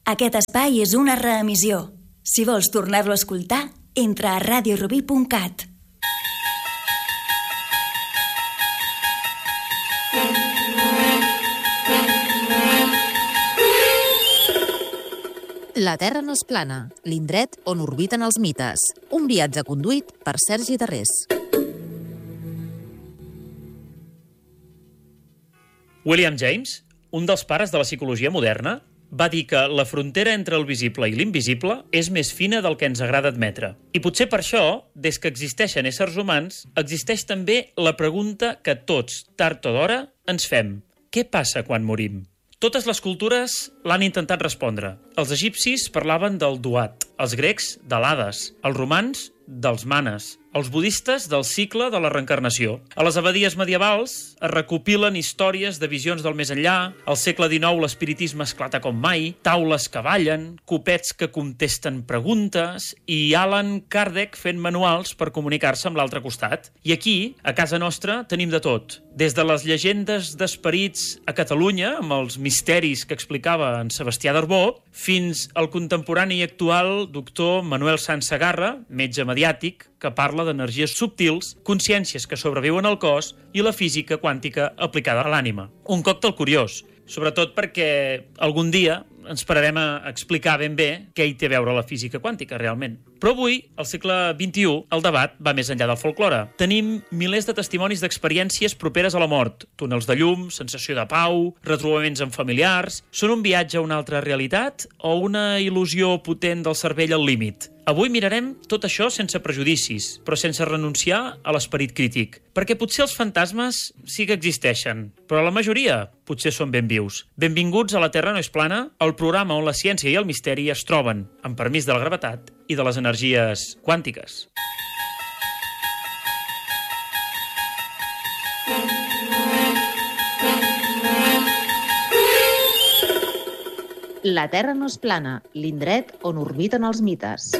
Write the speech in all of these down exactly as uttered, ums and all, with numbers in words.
Aquest espai és una reemissió. Si vols tornar-lo a escoltar, entra a radio rubí punt cat. La Terra no és plana, l'indret on orbiten els mites. Un viatge conduït per Sergi Darrés. William James, un dels pares de la psicologia moderna, va dir que la frontera entre el visible i l'invisible és més fina del que ens agrada admetre. I potser per això, des que existeixen éssers humans, existeix també la pregunta que tots, tard o d'hora, ens fem. Què passa quan morim? Totes les cultures l'han intentat respondre. Els egipcis parlaven del duat, els grecs de l'Hades, els romans dels manes, els budistes del cicle de la reencarnació. A les abadies medievals es recopilen històries de visions del més enllà, al segle dinou l'espiritisme esclata com mai, taules que ballen, copets que contesten preguntes i Allan Kardec fent manuals per comunicar-se amb l'altre costat. I aquí, a casa nostra, tenim de tot. Des de les llegendes d'esperits a Catalunya, amb els misteris que explicava en Sebastià d'Arbó, fins al contemporani i actual doctor Manuel Sanz Segarra, metge mediàtic, que parla d'energies subtils, consciències que sobreviuen al cos i la física quàntica aplicada a l'ànima. Un còctel curiós, sobretot perquè algun dia ens pararem a explicar ben bé què hi té a veure la física quàntica realment. Però avui, al segle vint-i-u, el debat va més enllà del folklore. Tenim milers de testimonis d'experiències properes a la mort, túnels de llum, sensació de pau, retrobaments amb familiars. Són un viatge a una altra realitat o una il·lusió potent del cervell al límit? Avui mirarem tot això sense prejudicis, però sense renunciar a l'esperit crític. Perquè potser els fantasmes sí que existeixen, però la majoria potser són ben vius. Benvinguts a La Terra no és plana, el programa on la ciència i el misteri es troben, amb permís de la gravetat i de les energies quàntiques. La Terra no és plana, l'indret on orbiten els mites.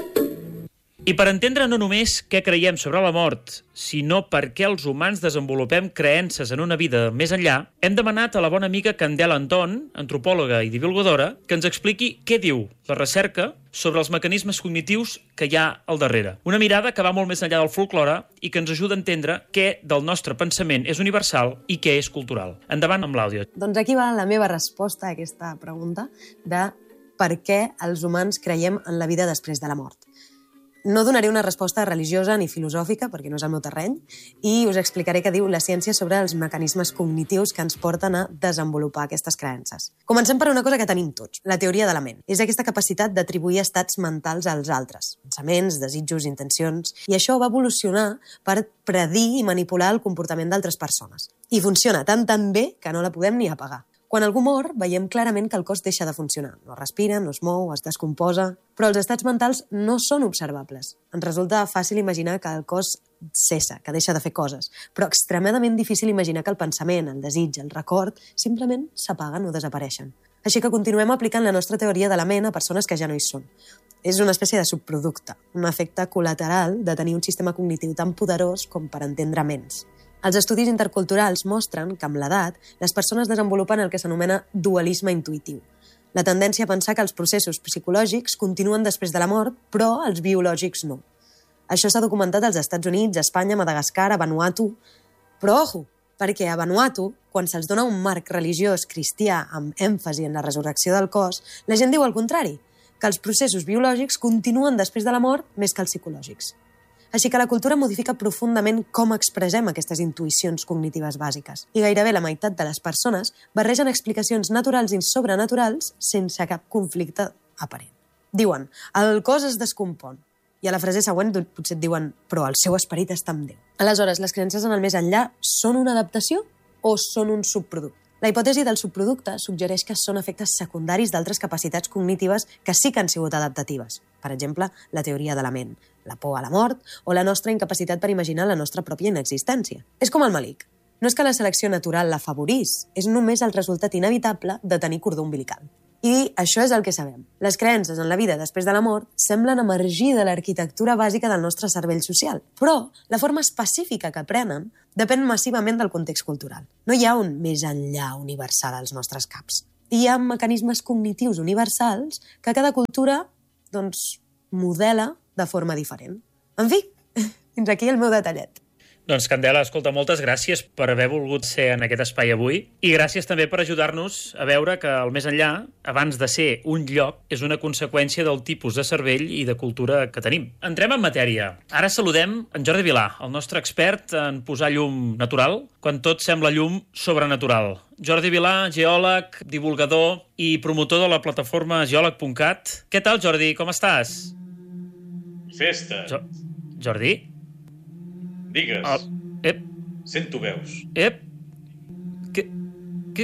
I per entendre no només què creiem sobre la mort, sinó per què els humans desenvolupem creences en una vida més enllà, hem demanat a la bona amiga Candela Anton, antropòloga i divulgadora, que ens expliqui què diu la recerca sobre els mecanismes cognitius que hi ha al darrere. Una mirada que va molt més enllà del folklore i que ens ajuda a entendre què del nostre pensament és universal i què és cultural. Endavant amb l'àudio. Doncs aquí va la meva resposta a aquesta pregunta de per què els humans creiem en la vida després de la mort. No donaré una resposta religiosa ni filosòfica, perquè no és el meu terreny, i us explicaré què diu la ciència sobre els mecanismes cognitius que ens porten a desenvolupar aquestes creences. Comencem per una cosa que tenim tots, la teoria de la ment. És aquesta capacitat d'atribuir estats mentals als altres, pensaments, desitjos, intencions, i això va evolucionar per predir i manipular el comportament d'altres persones. I funciona tan tan bé que no la podem ni apagar. Quan algú mor, veiem clarament que el cos deixa de funcionar. No respira, no es mou, es descomposa. Però els estats mentals no són observables. Ens resulta fàcil imaginar que el cos cessa, que deixa de fer coses, però extremadament difícil imaginar que el pensament, el desig, el record, simplement s'apaguen o desapareixen. Així que continuem aplicant la nostra teoria de la ment a persones que ja no hi són. És una espècie de subproducte, un efecte col·lateral de tenir un sistema cognitiu tan poderós com per entendre ments. Els estudis interculturals mostren que amb l'edat les persones desenvolupen el que s'anomena dualisme intuïtiu. La tendència a pensar que els processos psicològics continuen després de la mort, però els biològics no. Això s'ha documentat als Estats Units, a Espanya, a Madagascar, a Vanuatu. Però, ojo, perquè a Vanuatu, quan se'ls dona un marc religiós cristià amb èmfasi en la resurrecció del cos, la gent diu el contrari, que els processos biològics continuen després de la mort més que els psicològics. Així que la cultura modifica profundament com expressem aquestes intuïcions cognitives bàsiques. I gairebé la meitat de les persones barregen explicacions naturals i sobrenaturals sense cap conflicte aparent. Diuen, el cos es descompon. I a la frase següent potser et diuen, però el seu esperit està amb Déu. Aleshores, les creences en el més enllà són una adaptació o són un subproducte? La hipòtesi del subproducte suggereix que són efectes secundaris d'altres capacitats cognitives que sí que han sigut adaptatives. Per exemple, la teoria de la ment, la por a la mort o la nostra incapacitat per imaginar la nostra pròpia inexistència. És com el melic. No és que la selecció natural l'afavorís, és només el resultat inevitable de tenir cordó umbilical. I això és el que sabem. Les creences en la vida després de la mort semblen emergir de l'arquitectura bàsica del nostre cervell social, però la forma específica que prenen depèn massivament del context cultural. No hi ha un més enllà universal als nostres caps. hi ha mecanismes cognitius universals que cada cultura doncs, modela de forma diferent. En fi, fins aquí el meu detallet. Doncs, Candela, escolta, moltes gràcies per haver volgut ser en aquest espai avui i gràcies també per ajudar-nos a veure que el més enllà, abans de ser un lloc, és una conseqüència del tipus de cervell i de cultura que tenim. Entrem en matèria. Ara saludem en Jordi Vilà, el nostre expert en posar llum natural, quan tot sembla llum sobrenatural. Jordi Vilà, geòleg, divulgador i promotor de la plataforma geòleg punt cat. Què tal, Jordi? Com estàs? Festa. Jo... Jordi? Digues. Oh, ep. Sento veus. Ep. Què, què,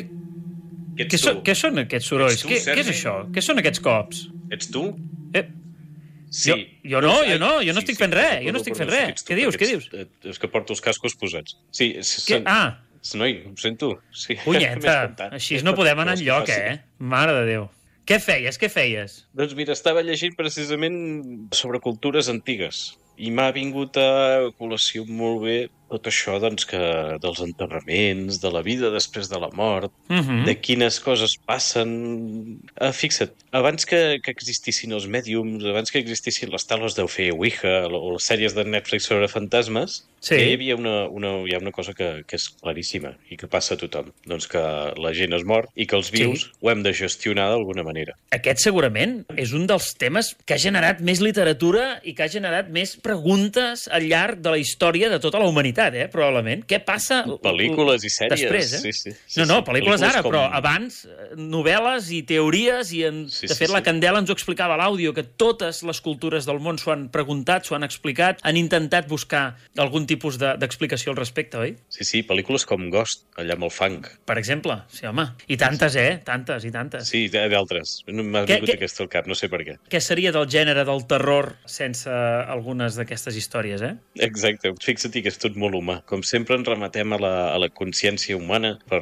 Què què, ets so, tu? què són aquests sorolls? Ets tu, què, què és Sergi? això? Què són aquests cops? Ets tu? Ep. Sí. Jo, jo no, Ai, jo no, jo no sí, estic sí, fent res, perdó, jo no estic fent perdó, res. ets tu, Què dius, perquè què dius? ets- És que porto els cascos posats. Sí, s- Què? són... Ah, Noi, ho sento. Sí. punyeta, M'he espantat. així M'he no podem espantat, anar vols que enlloc, faci? eh? Mare de Déu. Què feies, què feies? Doncs mira, estava llegint precisament sobre cultures antigues i m'ha vingut a col·lació molt bé tot això doncs, que dels enterraments, de la vida després de la mort, Uh -huh. de quines coses passen... Ah, fixa't, abans que, que existissin els mèdiums, abans que existissin les taules d'Eufe i Ouija o les sèries de Netflix sobre fantasmes, Sí. ja hi havia una, una, hi ha una cosa que, que és claríssima i que passa a tothom. Doncs que la gent es mor i que els vius Sí. ho hem de gestionar d'alguna manera. Aquest segurament és un dels temes que ha generat més literatura i que ha generat més preguntes al llarg de la història de tota la humanitat, eh? Probablement. Què passa Pel·lícules i sèries. després, eh? Sí, sí, sí, no, no, sí. pel·lícules ara, com- però abans eh, novel·les i teories i en... Sí, de sí, fet la sí. Candela ens ho explicava a l'àudio, que totes les cultures del món s'ho han preguntat, s'ho han explicat, han intentat buscar algun tipus de- d'explicació al respecte, oi? Sí, sí, pel·lícules com Ghost, allà amb el fang. Per exemple, sí, home. I tantes, eh? Tantes i tantes. Sí, d'altres. No m'ha Què- vingut què- aquesta al cap, no sé per què. Què seria del gènere del terror sense algunes d'aquestes històries, eh? Exacte, fixa't que és tot molt humà. Com sempre ens rematem a la, a la consciència humana per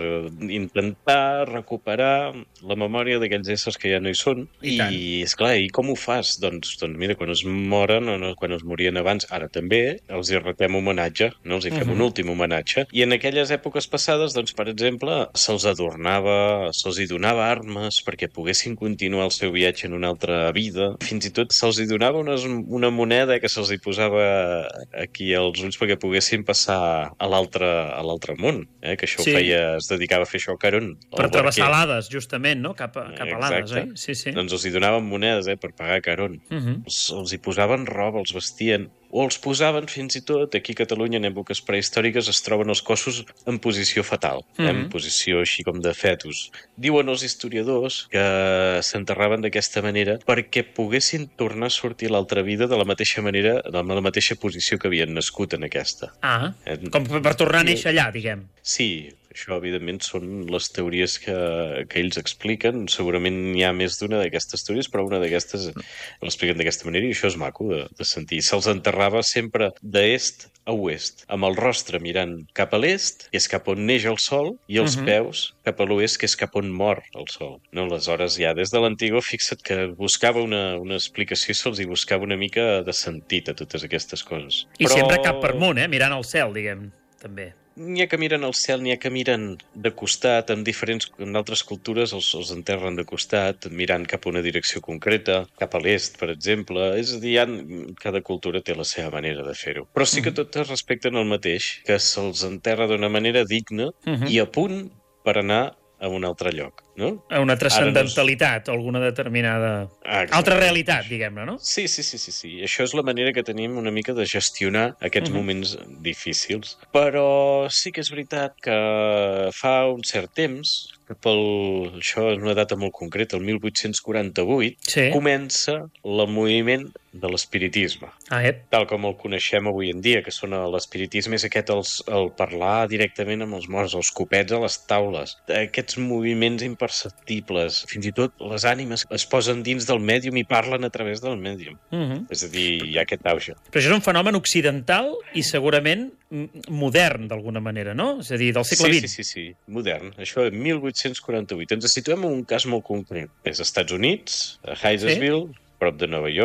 intentar recuperar la memòria d'aquells éssers que ja no hi són. I I, tant. esclar, i com ho fas? Doncs, doncs mira, quan es moren o no, quan es morien abans, ara també, els hi retem homenatge, no? Els hi fem Mhm. un últim homenatge. I en aquelles èpoques passades, doncs, per exemple, se'ls adornava, se'ls hi donava armes perquè poguessin continuar el seu viatge en una altra vida. Fins i tot se'ls hi donava unes, una moneda que se'ls hi posava aquí als ulls perquè poguessin passar a l'altre a l'altre món, eh? Que això Sí. ho feia, es dedicava a fer això a Caron. Per el travessar barquer. l'Hades, justament, no? Cap a, cap a l'Hades, Exacte. oi? Sí, sí. Doncs els hi donaven monedes, eh, per pagar a Caron. Uh -huh. Els, els hi posaven roba, els vestien, o els posaven fins i tot, aquí a Catalunya en èpoques prehistòriques es troben els cossos en posició fetal, eh, en Mhm. posició així com de fetus. Diuen els historiadors que s'enterraven d'aquesta manera perquè poguessin tornar a sortir a l'altra vida de la mateixa manera, de la mateixa posició que havien nascut en aquesta. Ah, Eh, com per tornar a néixer allà, diguem. Sí, això, evidentment, són les teories que, que ells expliquen. Segurament n'hi ha més d'una d'aquestes teories, però una d'aquestes l'expliquen d'aquesta manera i això és maco de, de sentir. Se'ls enterrava sempre d'est a oest, amb el rostre mirant cap a l'est, que és cap on neix el sol, i els Mhm. peus cap a l'oest, que és cap on mor el sol. No? Aleshores, ja des de l'antigo, fixa't que buscava una, una explicació i se'ls hi buscava una mica de sentit a totes aquestes coses. I sempre cap per amunt, eh? Mirant al cel, diguem, també. N'hi ha que miren al cel, n'hi ha que miren de costat, en diferents, en altres cultures els, els enterren de costat, mirant cap a una direcció concreta, cap a l'est, per exemple. És a dir, ha, cada cultura té la seva manera de fer-ho. Però sí que totes respecten el mateix, que se'ls enterra d'una manera digna Mhm. i a punt per anar a un altre lloc, no? A una Ara transcendentalitat o alguna determinada... Ah, exacte. Altra realitat, diguem-ne, no? Sí, sí, sí, sí, sí. Això és la manera que tenim una mica de gestionar aquests Mhm. moments difícils. Però sí que és veritat que fa un cert temps, pel... això és una data molt concreta, el mil vuit-cents quaranta-vuit, Sí. comença el moviment de l'espiritisme. Ah, ep. Tal com el coneixem avui en dia, que són l'espiritisme és aquest el, el parlar directament amb els morts, els copets a les taules, aquests moviments imperceptibles, fins i tot les ànimes es posen dins del mèdium i parlen a través del mèdium. Uh -huh. És a dir, hi ha aquest auge. Però això és un fenomen occidental i segurament mm, modern, d'alguna manera, no? És a dir, del segle Sí, vint. sí, sí, sí, modern. Això en mil vuit-cents quaranta-vuit. Ens situem en un cas molt concret. És als Estats Units, a Hyattsville, sí? prop de Nova York,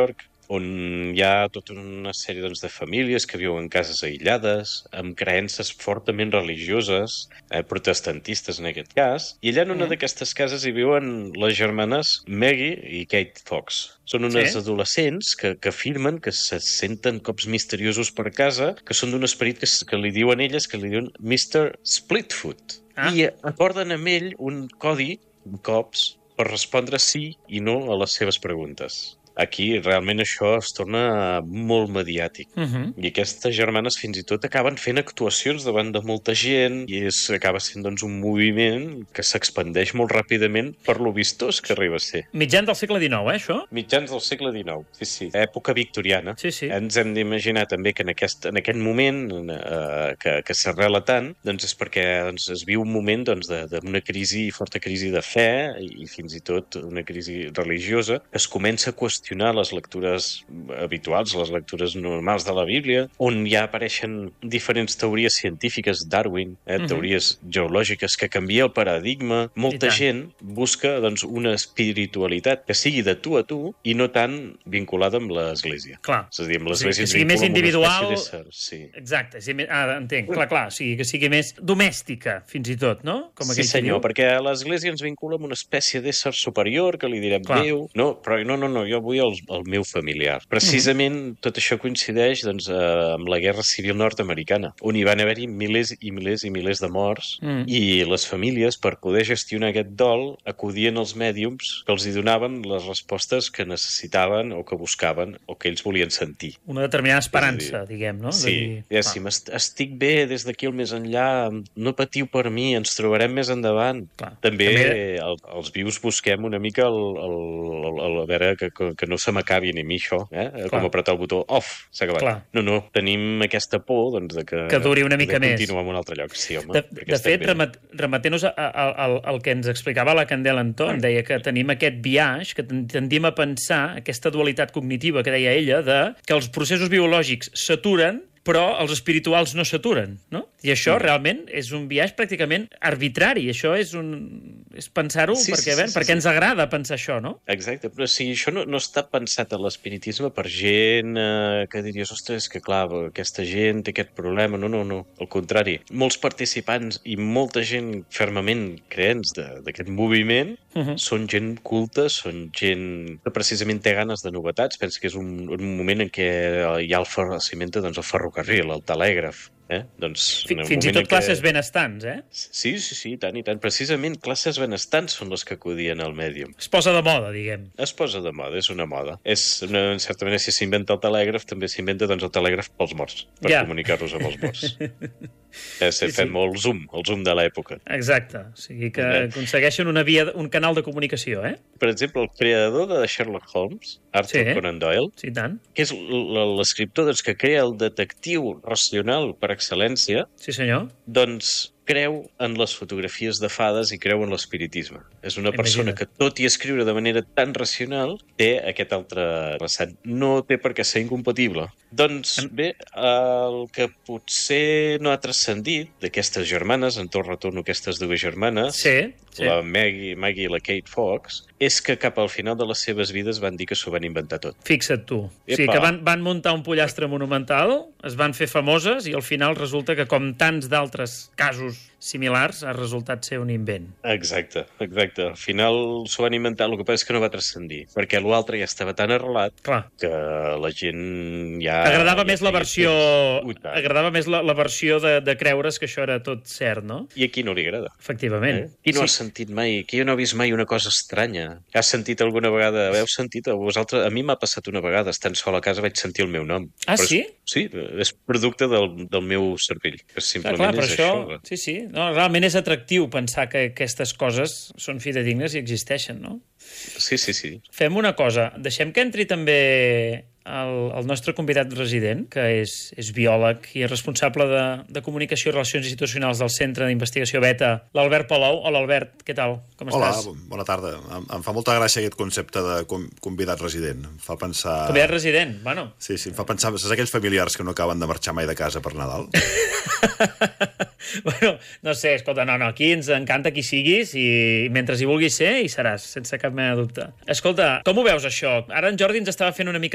on hi ha tota una sèrie doncs, de famílies que viuen en cases aïllades, amb creences fortament religioses, eh, protestantistes en aquest cas, i allà en una mm. d'aquestes cases hi viuen les germanes Maggie i Kate Fox. Són unes sí. adolescents que, que afirmen que se senten cops misteriosos per casa, que són d'un esperit que, que li diuen elles, que li diuen mister Splitfoot. Ah. I acorden amb ell un codi, cops, per respondre sí i no a les seves preguntes. Aquí realment això es torna molt mediàtic. Uh-huh. I aquestes germanes fins i tot acaben fent actuacions davant de molta gent i és, acaba sent doncs, un moviment que s'expandeix molt ràpidament per lo vistós que arriba a ser. Mitjans del segle dinou, eh, això? Mitjans del segle dinou, sí, sí. Època victoriana. Sí, sí. Ens hem d'imaginar també que en aquest, en aquest moment eh, que, que s'arrela tant, doncs és perquè doncs, es viu un moment doncs, d'una crisi, forta crisi de fe i fins i tot una crisi religiosa que es comença a qüestionar les lectures habituals, les lectures normals de la Bíblia, on ja apareixen diferents teories científiques, Darwin, eh, uh-huh. teories geològiques, que canvia el paradigma. Molta gent busca doncs, una espiritualitat que sigui de tu a tu i no tan vinculada amb l'Església. Clar. És a dir, amb l'Església sí, que sigui més individual. Sí. Exacte. Sí, ah, entenc. Clar, clar. O sigui, que sigui més domèstica, fins i tot, no? Com sí, senyor, perquè l'Església ens vincula amb una espècie d'ésser superior que li direm clar. Déu. No, però no, no, no, jo vull el, el meu familiar. Precisament mm-hmm. tot això coincideix doncs, eh, amb la Guerra Civil nord-americana, on hi van haver-hi milers i milers i milers de morts mm. i les famílies, per poder gestionar aquest dol, acudien als mèdiums que els hi donaven les respostes que necessitaven o que buscaven o que ells volien sentir. Una determinada esperança, dir, diguem, no? Sí, dir... ja, ah. si estic bé des d'aquí al més enllà, no patiu per mi, ens trobarem més endavant. Clar. També, També... El, els vius busquem una mica el, el, el, el, a veure que, que que no se m'acabi ni a mi això, eh? Com apretar el botó off, s'ha acabat. Clar. No, no, tenim aquesta por doncs, de que, que duri una mica més. Continuar en un altre lloc. Sí, home, de, de fet, remet, remetent-nos al que ens explicava la Candela Antó, em deia que tenim aquest biaix, que tendim a pensar, aquesta dualitat cognitiva que deia ella, de que els processos biològics s'aturen però els espirituals no s'aturen, no? I això mm. realment és un biaix pràcticament arbitrari. Això és un és pensar-ho sí, perquè, sí, sí, perquè sí, ens agrada pensar això, no? Exacte, però si això no, no està pensat a l'espiritisme per gent eh, que diries, ostres, que clar, aquesta gent té aquest problema. No, no, no, al contrari. Molts participants i molta gent fermament creents d'aquest moviment uh-huh. són gent culta, són gent que precisament té ganes de novetats. Penso que és un, un moment en què hi ha el ferrociment, doncs el ferrocarril, el telègraf. Eh? Doncs, fins i tot classes que... benestants, eh? Sí, sí, sí, tant i tant. Precisament classes benestants són les que acudien al mèdium. Es posa de moda, diguem. Es posa de moda, és una moda. És una, en certa manera, si s'inventa el telègraf, també s'inventa doncs, el telègraf pels morts, per ja. comunicar-nos amb els morts. eh, sí, fem sí. el Zoom, el Zoom de l'època. Exacte, o sigui que eh? aconsegueixen una via, un canal de comunicació, eh? Per exemple, el creador de Sherlock Holmes, Arthur sí. Conan Doyle, sí, tant. que és l'escriptor doncs, que crea el detectiu racional per excel·lència, sí, senyor. Doncs creu en les fotografies de fades i creu en l'espiritisme. És una persona que, tot i escriure de manera tan racional, té aquest altre vessant. No té per què ser incompatible. Doncs bé, el que potser no ha transcendit d'aquestes germanes, en tot retorno aquestes dues germanes, sí, sí. la Maggie, Maggie i la Kate Fox, és que cap al final de les seves vides van dir que s'ho van inventar tot. Fixa't tu. Epa. O sigui, que van, van muntar un pollastre monumental, es van fer famoses i al final resulta que, com tants d'altres casos similars, ha resultat ser un invent. Exacte, exacte. Al final s'ho van inventar, el que passa és que no va transcendir, perquè l'altre ja estava tan arrelat Clar. que la gent ja... Agradava ja més la versió... Agradava més la, la versió de, de creure's que això era tot cert, no? I a qui no li agrada? Efectivament. Eh? Qui no sí. ha sentit mai? Qui no ha vist mai una cosa estranya? Has sentit alguna vegada? Heu sentit? A vosaltres? A mi m'ha passat una vegada, estant sol a casa, vaig sentir el meu nom. Ah, però sí? És, sí, és producte del, del meu cervell. Que simplement clar, clar, és això, això. Sí, sí. No, realment és atractiu pensar que aquestes coses són fidedignes i existeixen, no? Sí, sí, sí. Fem una cosa. Deixem que entri també el, el nostre convidat resident, que és, és biòleg i és responsable de, de comunicació i relacions institucionals del Centre d'Investigació Beta, l'Albert Palou. Hola, Albert, què tal? Com Hola, estàs? Hola, bona tarda. Em, em fa molta gràcia aquest concepte de convidat resident. Em fa pensar... Convidat resident, bueno. Sí, sí, em fa pensar... Saps aquells familiars que no acaben de marxar mai de casa per Nadal? Bueno, no sé, escolta, no, no, aquí ens encanta qui siguis i mentre hi vulguis ser, hi seràs, sense cap mena de dubte. Escolta, com ho veus, això? Ara en Jordi ens estava fent una mica de context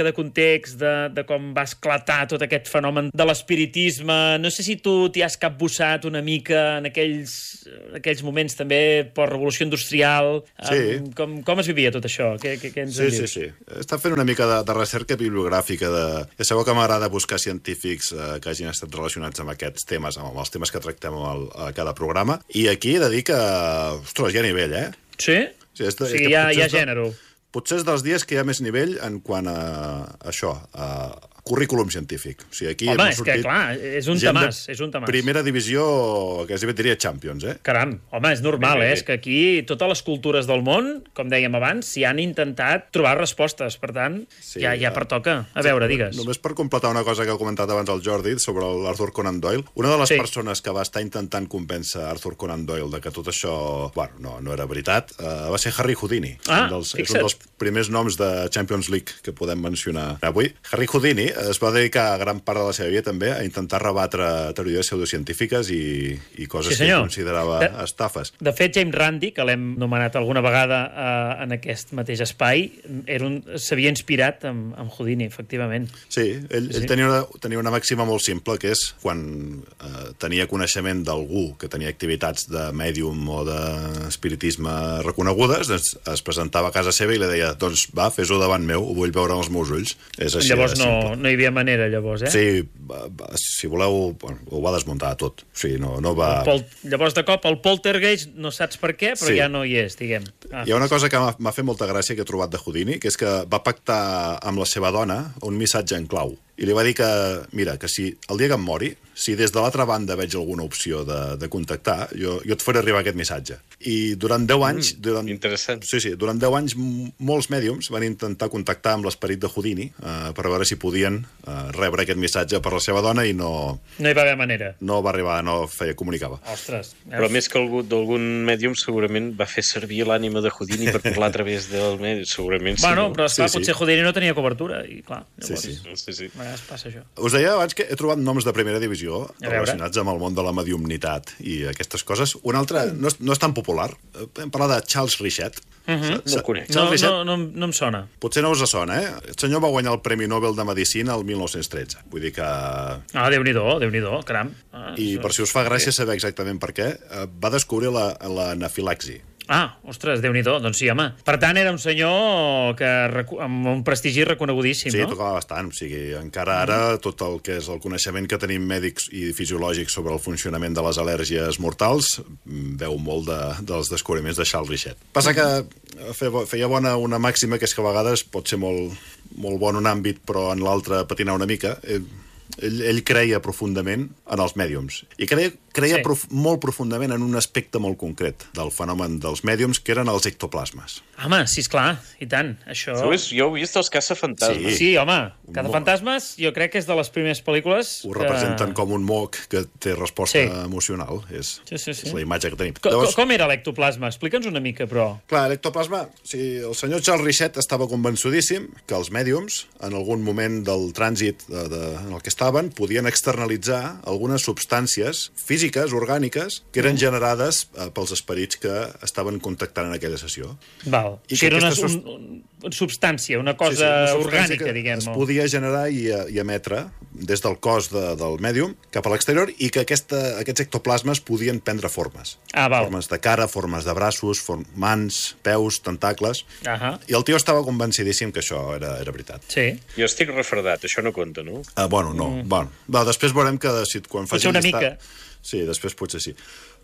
context de, de com va esclatar tot aquest fenomen de l'espiritisme. No sé si tu t'hi has capbussat una mica en aquells, aquells moments també post-revolució industrial. Sí. Um, com, com es vivia tot això? Què, què, què ens Sí, en sí, dius? sí. He estat fent una mica de, de recerca bibliogràfica. De... Ja sabeu que m'agrada buscar científics eh, que hagin estat relacionats amb aquests temes, amb els temes que tractem al, a cada programa. I aquí he de dir que, ostres, hi ha nivell, eh? Sí? Sí, és de, O sigui, és que hi ha, potser hi ha és de- gènere. Potser és dels dies que hi ha més nivell en quant a, a això, a currículum científic. O sigui, aquí Home, hem és que, sortit clar, és un gent de tamàs, és un tamàs. Primera divisió, que es diria Champions, eh? Caram, home, és normal, Bé, bé, eh? bé. És que aquí totes les cultures del món, com dèiem abans, s'hi han intentat trobar respostes. Per tant, Sí, ja, ja ja. pertoca. A veure, digues. Només per completar una cosa que ha comentat abans el Jordi sobre l'Arthur Conan Doyle, una de les Sí. persones que va estar intentant convèncer Arthur Conan Doyle de que tot això, bueno, no, no era veritat, eh, va ser Harry Houdini. Ah, un dels, és fixa't. un dels primers noms de Champions League que podem mencionar avui. Harry Houdini es va dedicar gran part de la seva vida també a intentar rebatre teories pseudocientífiques i, i coses Sí, que ell senyor. considerava De- estafes. De fet, James Randi, que l'hem nomenat alguna vegada eh, en aquest mateix espai, era un- s'havia inspirat en, en Houdini, efectivament. Sí, ell, Sí. ell tenia, una, tenia una màxima molt simple, que és quan eh, tenia coneixement d'algú que tenia activitats de mèdium o d'espiritisme reconegudes, doncs es presentava a casa seva i li deia, doncs va, fes-ho davant meu, ho vull veure amb els meus ulls. És així Llavors de no, simple. no hi havia manera, llavors, eh? Sí, va, va, si voleu, bueno, ho va desmuntar tot. O sigui, no, no va... El pol... Llavors, de cop, el poltergeist, no saps per què, però Sí. ja no hi és, diguem. Ah. Hi ha una cosa que m'ha m'ha fet molta gràcia que he trobat de Houdini, que és que va pactar amb la seva dona un missatge en clau. I li va dir que, mira, que si el dia que em mori, si des de l'altra banda veig alguna opció de, de contactar, jo, jo et faré arribar aquest missatge. I durant deu anys... Mm, durant, interessant. Sí, sí, durant deu anys m- molts mèdiums van intentar contactar amb l'esperit de Houdini eh, per veure si podien eh, rebre aquest missatge per la seva dona i no, No hi va haver manera. no va arribar, no feia, comunicava. Ostres. Però més que algú d'algun mèdium segurament va fer servir l'ànima de Houdini per parlar a través del mèdium. Segurament sí, Bueno, no? però esclar, Sí, sí. potser Houdini no tenia cobertura, i clar, Sí, llavors, sí. Sí, sí. a vegades passa això. Us deia abans que he trobat noms de primera divisió veure. relacionats amb el món de la mediumnitat i aquestes coses. Un altre no és, no és tan popular. Eh, Hem parlat de Charles Richet. Uh -huh. No el conec. No, Charles Richet, no, no, no em sona. potser no us sona, eh? El senyor va guanyar el Premi Nobel de Medicina el mil nou-cents tretze. Vull dir que... Ah, Déu-n'hi-do, Déu-n'hi-do, caram. Ah, I això- per si us fa gràcia saber exactament per què, eh, va descobrir la, la anafilaxi. Ah, ostres, Déu-n'hi-do, doncs sí, home. Per tant, era un senyor que, recu- amb un prestigi reconegudíssim, Sí, no? tocava bastant. O sigui, encara ara tot el que és el coneixement que tenim mèdics i fisiològics sobre el funcionament de les al·lèrgies mortals mm, veu molt de, dels descobriments de Charles Richet. Passa que fe- feia bona una màxima, que és que a vegades pot ser molt, molt bon un àmbit, però en l'altre patinar una mica. Ell, ell, ell creia profundament en els mèdiums. I creia, creia Sí. prof, molt profundament en un aspecte molt concret del fenomen dels mèdiums, que eren els ectoplasmes. Home, sí, esclar, i tant. Això... Jo, és, jo he vist els caçafantasmes. Sí, home, Cada Mo- Fantasmes jo crec que és de les primeres pel·lícules Ho que... representen com un moc que té resposta Sí. emocional. És, Sí, sí, sí. és la imatge que tenim. Co Llavors... Com era l'ectoplasma? Explica'ns una mica, però... Clar, l'ectoplasma, o sigui, el senyor Charles Richet estava convençudíssim que els mèdiums, en algun moment del trànsit de, de, en el que estaven, podien externalitzar algunes substàncies físiques, orgàniques, que eren generades eh, pels esperits que estaven contactant en aquella sessió. Val. I I que era que una, aquesta un, una substància, una cosa Sí, sí, una substància orgànica, que diguem. es podia generar i, i emetre des del cos de, del mèdium cap a l'exterior, i que aquesta, aquests ectoplasmes podien prendre formes. Ah, val. Formes de cara, formes de braços, form, mans, peus, tentacles... Ahà. I el tio estava convencidíssim que això era, era veritat. Sí. Jo estic refredat, això no compta, no? Uh, bueno, no. Mm. Bueno, va, després veurem que si, quan faci Potser una el llistat- mica. Sí, després potser sí.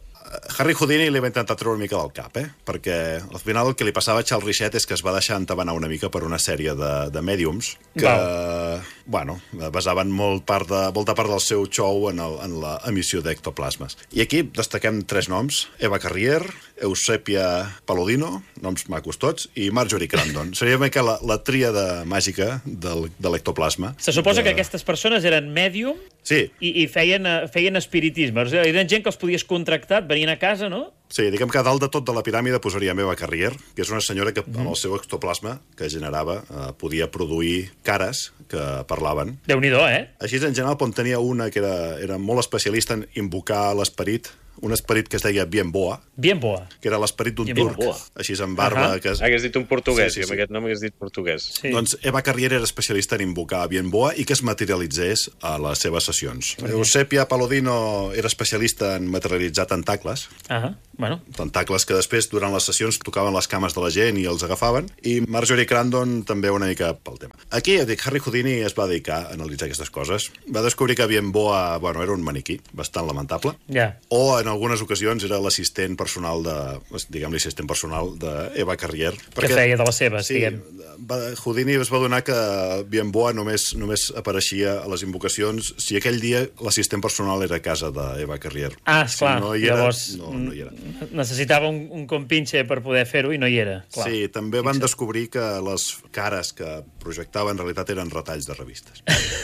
Harry Houdini li va intentar treure una mica del cap, eh? Perquè al final el que li passava a Charles Richet és que es va deixar entabanar una mica per una sèrie de, de mèdiums que, Val. bueno, basaven molt part de, molta part del seu show en, el, en la emissió d'ectoplasmes. I aquí destaquem tres noms: Eva Carrier, Eusèpia Palladino, noms macos tots, i Marjorie Crandon. Seria una mica la, la tríada màgica del, de l'ectoplasma. Se suposa de... que aquestes persones eren mèdium Sí, i, i feien, eh, feien espiritisme. O sigui, eren gent que els podies contractar, et venien a casa, no? Sí, diguem que a dalt de tot de la piràmide posaríem Eva Carrier, que és una senyora que amb el seu ectoplasma que generava eh, podia produir cares que parlaven. Déu-n'hi-do, eh? Així, en general, on tenia una que era, era molt especialista en invocar l'esperit un esperit que es deia Bien Boa, Bien Boa. que era l'esperit d'un Bien turc, Boa. així amb barba... Ahà. Que es... Hagués dit un portuguès, Sí, sí, i amb sí. aquest nom hagués dit portuguès. Sí. Doncs Eva Carrier era especialista en invocar a Bien Boa i que es materialitzés a les seves sessions. Eusèpia Palladino era especialista en materialitzar tentacles, Ah, bueno. tentacles que després, durant les sessions, tocaven les cames de la gent i els agafaven, i Marjorie Crandon també una mica pel tema. Aquí, ja dic, Harry Houdini es va dedicar a analitzar aquestes coses. Va descobrir que Bien Boa, bueno, era un maniquí bastant lamentable, Ja. o en algunes ocasions era l'assistent personal de, diguem-li, assistent personal d'Eva Carrier. Que feia de les seves, sí, diguem. Va, Houdini es va donar que Bien Boa només, només apareixia a les invocacions si aquell dia l'assistent personal era a casa d'Eva Carrier. Ah, esclar, Si no hi era, llavors no, no hi era. necessitava un, un compinxe per poder fer-ho i no hi era. Clar. Sí, també van descobrir que les cares que projectava en realitat eren retalls de revistes.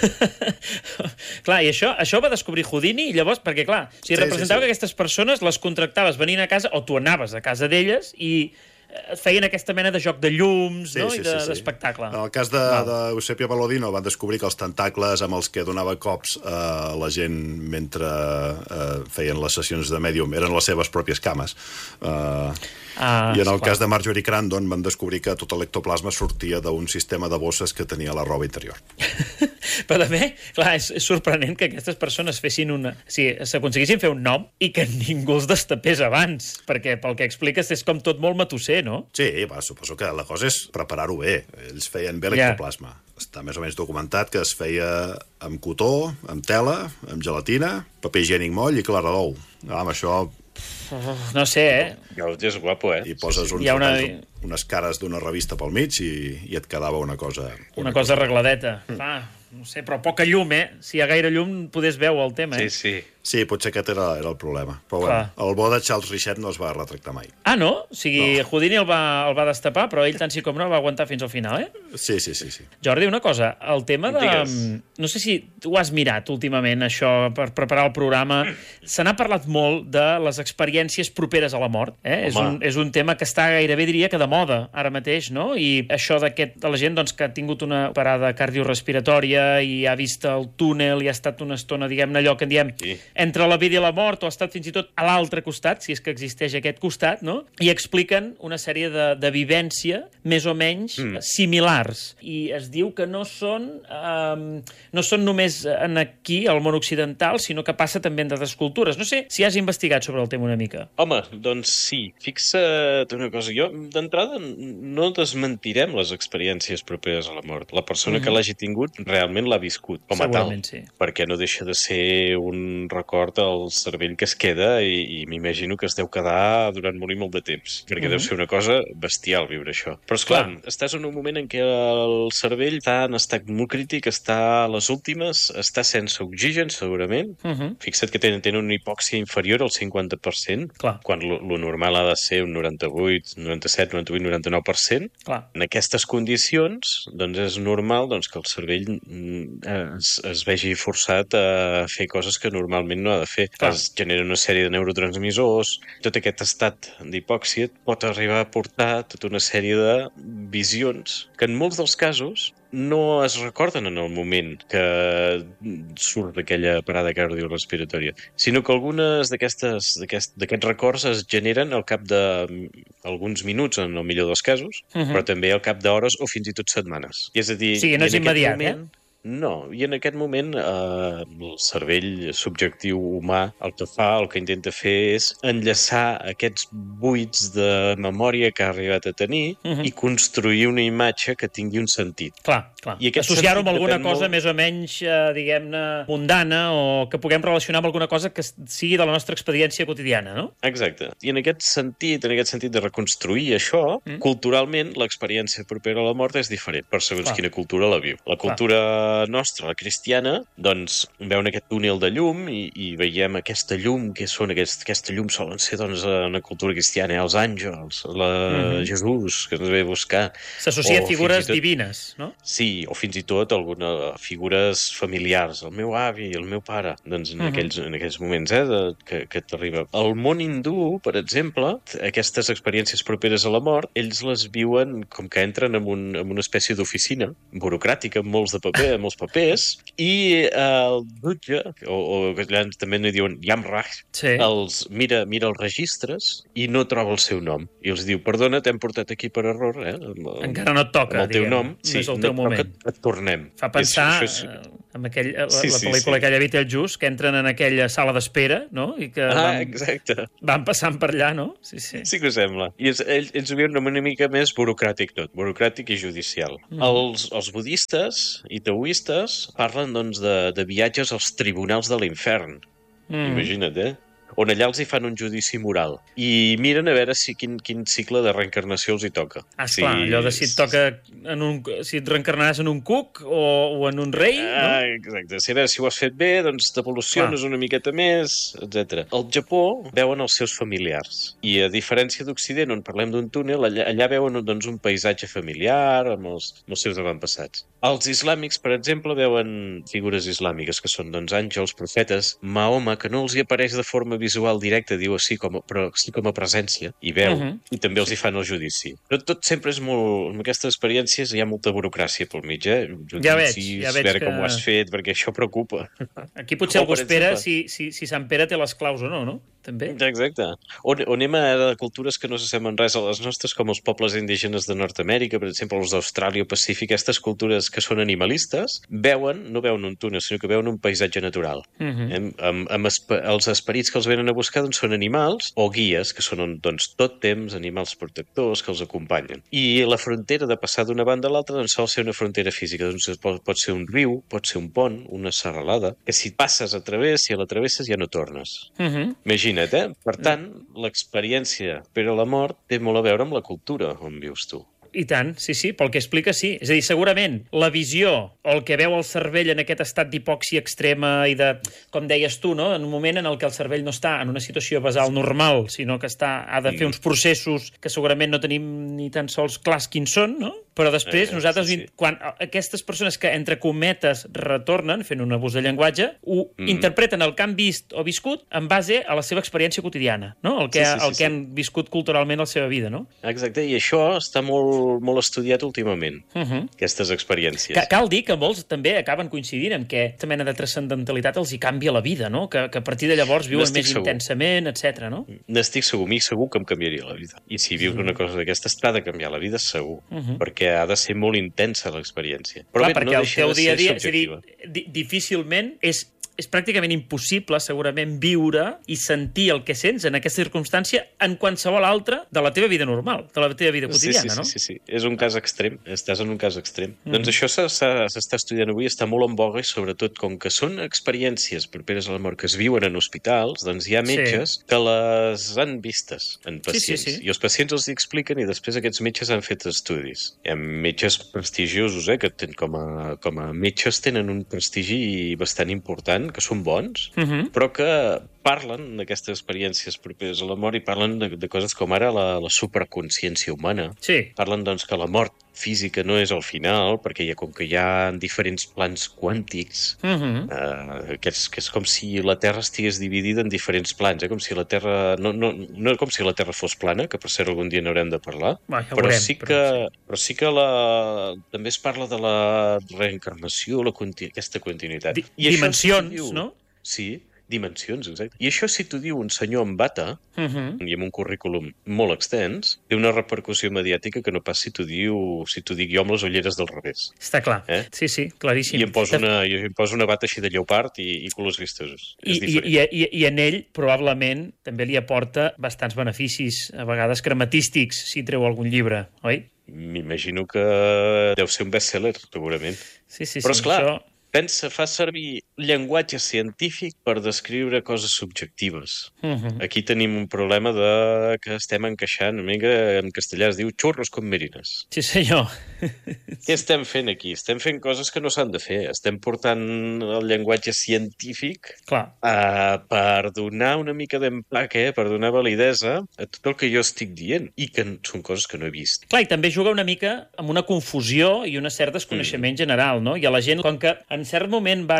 Clar, i això, això va descobrir Houdini, i llavors, perquè clar, o sigui, Sí, representava sí, sí. que aquestes persones les contractaves venint a casa, o tu anaves a casa d'elles, i eh, feien aquesta mena de joc de llums, no? I de- d'espectacle. En el cas d'Eusèpia Palladino van descobrir que els tentacles amb els que donava cops a la gent mentre eh, feien les sessions de mèdium eren les seves pròpies cames. Eh, Ah, I en el esclar. cas de Marjorie Crandon van descobrir que tot l'ectoplasma sortia d'un sistema de bosses que tenia a la roba interior. Però també, clar, és, és sorprenent que aquestes persones fessin una... O sigui, s'aconseguissin fer un nom i que ningú els destapés abans, perquè pel que expliques és com tot molt matusser, no? Sí, va, suposo que la cosa és preparar-ho bé. Ells feien bé Ja. l'ectoplasma. Està més o menys documentat que es feia amb cotó, amb tela, amb gelatina, paper higiènic moll i clara d'ou. Ah, amb això No sé, eh? Ja és guapo, eh? hi poses uns Hi ha una- retalls, unes cares d'una revista pel mig i, i et quedava una cosa... Una cosa arregladeta. Mm. Ah, no sé, però poca llum, eh? Si hi ha gaire llum, podés veure el tema, eh? Sí, sí. Sí, potser aquest era, era el problema. Però Clar. bueno, el bo de Charles Richet no es va retractar mai. Ah, no? O sigui, no. Houdini el va, el va destapar, però ell, tant sí com no, va aguantar fins al final, eh? Sí, sí, sí. sí. Jordi, una cosa, el tema de... Digues. No sé si tu ho has mirat últimament, això, per preparar el programa. Se n'ha parlat molt de les experiències properes a la mort. Eh? És, un, és un tema que està gairebé, diria, que de moda ara mateix, no? I això d'aquest de la gent doncs, que ha tingut una parada cardiorrespiratòria i ha vist el túnel i ha estat una estona, diguem-ne, allò que en diem, Sí. entre la vida i la mort, o ha estat fins i tot a l'altre costat, si és que existeix aquest costat, no? I expliquen una sèrie de, de vivència més o menys mm. similars. I es diu que no són, um, no són només en aquí, al món occidental, sinó que passa també en d'altres cultures. No sé si has investigat sobre el tema una mica. Home, doncs sí. Fixa't una cosa. Jo, d'entrada, no desmentirem les experiències properes a la mort. La persona mm-hmm. que l'hagi tingut realment l'ha viscut com a tal. Segurament sí. Perquè no deixa de ser un record al cervell que es queda i, i m'imagino que es deu quedar durant molt i molt de temps. Perquè mm-hmm. deu ser una cosa bestial viure això. Però, esclar, Clar. estàs en un moment en què el cervell està en estat molt crític, està a les últimes, està sense oxigen, segurament. Mm-hmm. Fixa't que tenen, tenen una hipòxia inferior al cinquanta per cent, Clar. quan lo, lo normal ha de ser un noranta-vuit, noranta-set, noranta-vuit, noranta-nou per cent. Clar. En aquestes condicions, doncs és normal doncs, que el cervell mm, es, es vegi forçat a fer coses que normalment no ha de fer. Clar. Es genera una sèrie de neurotransmissors. Tot aquest estat d'hipòxia pot arribar a portar tota una sèrie de visions que en molts dels casos no es recorden en el moment que surt d'aquella parada cardiorrespiratòria, sinó que algunes d'aquestes d'aquest, d'aquests records es generen al cap d'alguns minuts, en el millor dels casos, Mhm. però també al cap d'hores o fins i tot setmanes. I és a dir, Sí, no i és en aquest immediat, moment, eh? No, i en aquest moment eh, el cervell subjectiu humà el que fa, el que intenta fer és enllaçar aquests buits de memòria que ha arribat a tenir Mhm. i construir una imatge que tingui un sentit. Clar, clar. I aquest Associar-ho amb sentit alguna depèn cosa molt- més o menys, eh, diguem-ne, mundana, o que puguem relacionar amb alguna cosa que sigui de la nostra experiència quotidiana, no? Exacte. I en aquest sentit, en aquest sentit de reconstruir això, Mm. mm. culturalment l'experiència propera a la mort és diferent, per segons Clar. quina cultura la viu. La cultura nostra, la cristiana, doncs veuen aquest túnel de llum i, i veiem aquesta llum, que són aquest, aquesta llum solen ser doncs, en la cultura cristiana, els àngels, la Mhm. Jesús, que ens ve a buscar. S'associa a O figures fins i tot- divines, no? Sí, o fins i tot algunes figures familiars, el meu avi, el meu pare, doncs en, Mhm. aquells, en aquells moments eh, de, que, que t'arriba. Al món hindú, per exemple, aquestes experiències properes a la mort, ells les viuen com que entren en, un, en una espècie d'oficina burocràtica, amb molts de paper, amb molts papers, i el jutge, o, o també n'hi diuen Jamrach, Sí. els mira, mira els registres i no troba el seu nom. I els diu, perdona, t'hem portat aquí per error, eh? Amb, Encara no et toca, amb el teu diguem. nom. No Sí, és el teu no et moment. toca, et tornem. Fa pensar És, això és... eh, en aquell, la, Sí, la sí, pel·lícula sí. aquella Beetlejuice, que entren en aquella sala d'espera, no? I que Ah, van, exacte. van passant per allà, no? Sí, sí. Sí que ho sembla. I és, ells, ells ho viuen una mica més burocràtic tot, burocràtic i judicial. Mm. Els, els budistes i taoistes parlen doncs, de, de viatges als tribunals de l'infern. Mm. Imagina't, eh? On allà els hi fan un judici moral. I miren a veure si quin, quin cicle de reencarnació els hi toca. Ah, esclar, si... allò de si et toca en un, si et reencarnaràs en un cuc o, o en un rei, Ah, no? exacte. Si, a veure, si ho has fet bé, doncs t'evoluciones una miqueta més, etcètera. Al Japó veuen els seus familiars. I a diferència d'Occident, on parlem d'un túnel, allà, allà veuen doncs, un paisatge familiar amb els, amb els seus avantpassats. Els islàmics, per exemple, veuen figures islàmiques, que són doncs, àngels, profetes, Mahoma, que no els hi apareix de forma visual directa, diu així, com a, però sí com a presència, i veu, Uh -huh. i també els hi fan el judici. Però tot sempre és molt... En aquestes experiències hi ha molta burocràcia pel mig, eh? Ja veig, Judicis, ja veig veure que- com ho has fet, perquè això preocupa. Aquí potser O, algú per espera exemple- si, si, si Sant Pere té les claus o no, no? També. Exacte. O, o anem a cultures que no s'assemblen res a les nostres, com els pobles indígenes de Nord-Amèrica, per exemple, els d'Austràlia o Pacífic, aquestes cultures que són animalistes, veuen, no veuen un túnel, sinó que veuen un paisatge natural. Uh -huh. Eh? Amb, amb espe els esperits que els venen a buscar doncs, són animals o guies, que són doncs, tot temps animals protectors que els acompanyen. I la frontera de passar d'una banda a l'altra doncs, sol ser una frontera física. Doncs, pot, pot ser un riu, pot ser un pont, una serralada, que si passes a través, si la travesses ja no tornes. Uh -huh. Imagina't, eh? Per tant, l'experiència per a la mort té molt a veure amb la cultura on vius tu. I tant, sí, sí, pel que explica, sí. És a dir, segurament la visió o el que veu el cervell en aquest estat d'hipòxia extrema i de, com deies tu, no? En un moment en el que el cervell no està en una situació basal normal, sinó que està, ha de fer uns processos que segurament no tenim ni tan sols clars quins són, no? Però després, Eh, nosaltres, sí, sí. quan aquestes persones que, entre cometes, retornen, fent un abús de llenguatge, ho Mm. interpreten el que han vist o viscut en base a la seva experiència quotidiana, no? El que, Sí, sí, sí, el que sí. han viscut culturalment a la seva vida, no? Exacte, i això està molt, molt estudiat últimament, Uh -huh. aquestes experiències. Que, cal dir que molts també acaben coincidint en que aquesta mena de transcendentalitat els hi canvia la vida, no? Que, que a partir de llavors viuen N'estic més segur. intensament, etcètera, no? N'estic segur, a mi segur que em canviaria la vida. I si vius una cosa d'aquestes, t'ha de canviar la vida, segur. Uh -huh. Perquè ha de ser molt intensa l'experiència. Però Clar, bé, perquè no el deixa teu de dia a ser dia, és a dir, subjectiva. di difícilment és és pràcticament impossible, segurament, viure i sentir el que sents en aquesta circumstància en qualsevol altra de la teva vida normal, de la teva vida quotidiana, sí, sí, no? Sí, sí, sí. És un cas extrem. Estàs en un cas extrem. Mm. Doncs això s'està estudiant avui, està molt en boga i sobretot com que són experiències properes a la mort que es viuen en hospitals, doncs hi ha Sí. metges que les han vistes en Sí, sí, pacients. sí. I els pacients els hi expliquen i després aquests metges han fet estudis. Hi ha metges prestigiosos, eh, que ten, com, a, com a metges tenen un prestigi bastant important, que són bons, Uh -huh. però que parlen d'aquestes experiències properes a la mort i parlen de, de coses com ara la, la superconsciència humana. Sí. Parlen doncs, que la mort física no és el final, perquè hi ha, com que hi ha diferents plans quàntics, Uh -huh. eh, que, és, que és com si la Terra estigués dividida en diferents plans, eh? Com si la Terra... No, no, no com si la Terra fos plana, que per cert algun dia n'haurem de parlar, Va, ja ho però, veurem, sí però que, però sí que la, també es parla de la reencarnació, la conti aquesta continuïtat. Di I això dimensions, sí que diu- no? Sí, dimensions, exacte. I això si t'ho diu un senyor amb bata, Uh -huh. i amb un currículum molt extens, té una repercussió mediàtica que no pas si t'ho diu, si t'ho dic jo amb les ulleres del revés. Està clar. Eh? Sí, sí, claríssim. I em poso una, i em poso una bata així de lleopard i, i colors vistosos. I, és i, diferent. i, i en ell probablement també li aporta bastants beneficis, a vegades crematístics, si treu algun llibre, oi? M'imagino que deu ser un best-seller, segurament. Sí, sí, Però, sí. esclar, Això... pensa, fa servir llenguatge científic per descriure coses subjectives. Uh -huh. Aquí tenim un problema de que estem encaixant, una mica en castellà es diu xurros com merines. Sí, senyor. Què estem fent aquí? Estem fent coses que no s'han de fer. Estem portant el llenguatge científic Clar. uh, per donar una mica d'empaque, per donar validesa a tot el que jo estic dient i que són coses que no he vist. Clar, i també juga una mica amb una confusió i un cert desconeixement mm. general, no? I a la gent, com que en cert moment varen donar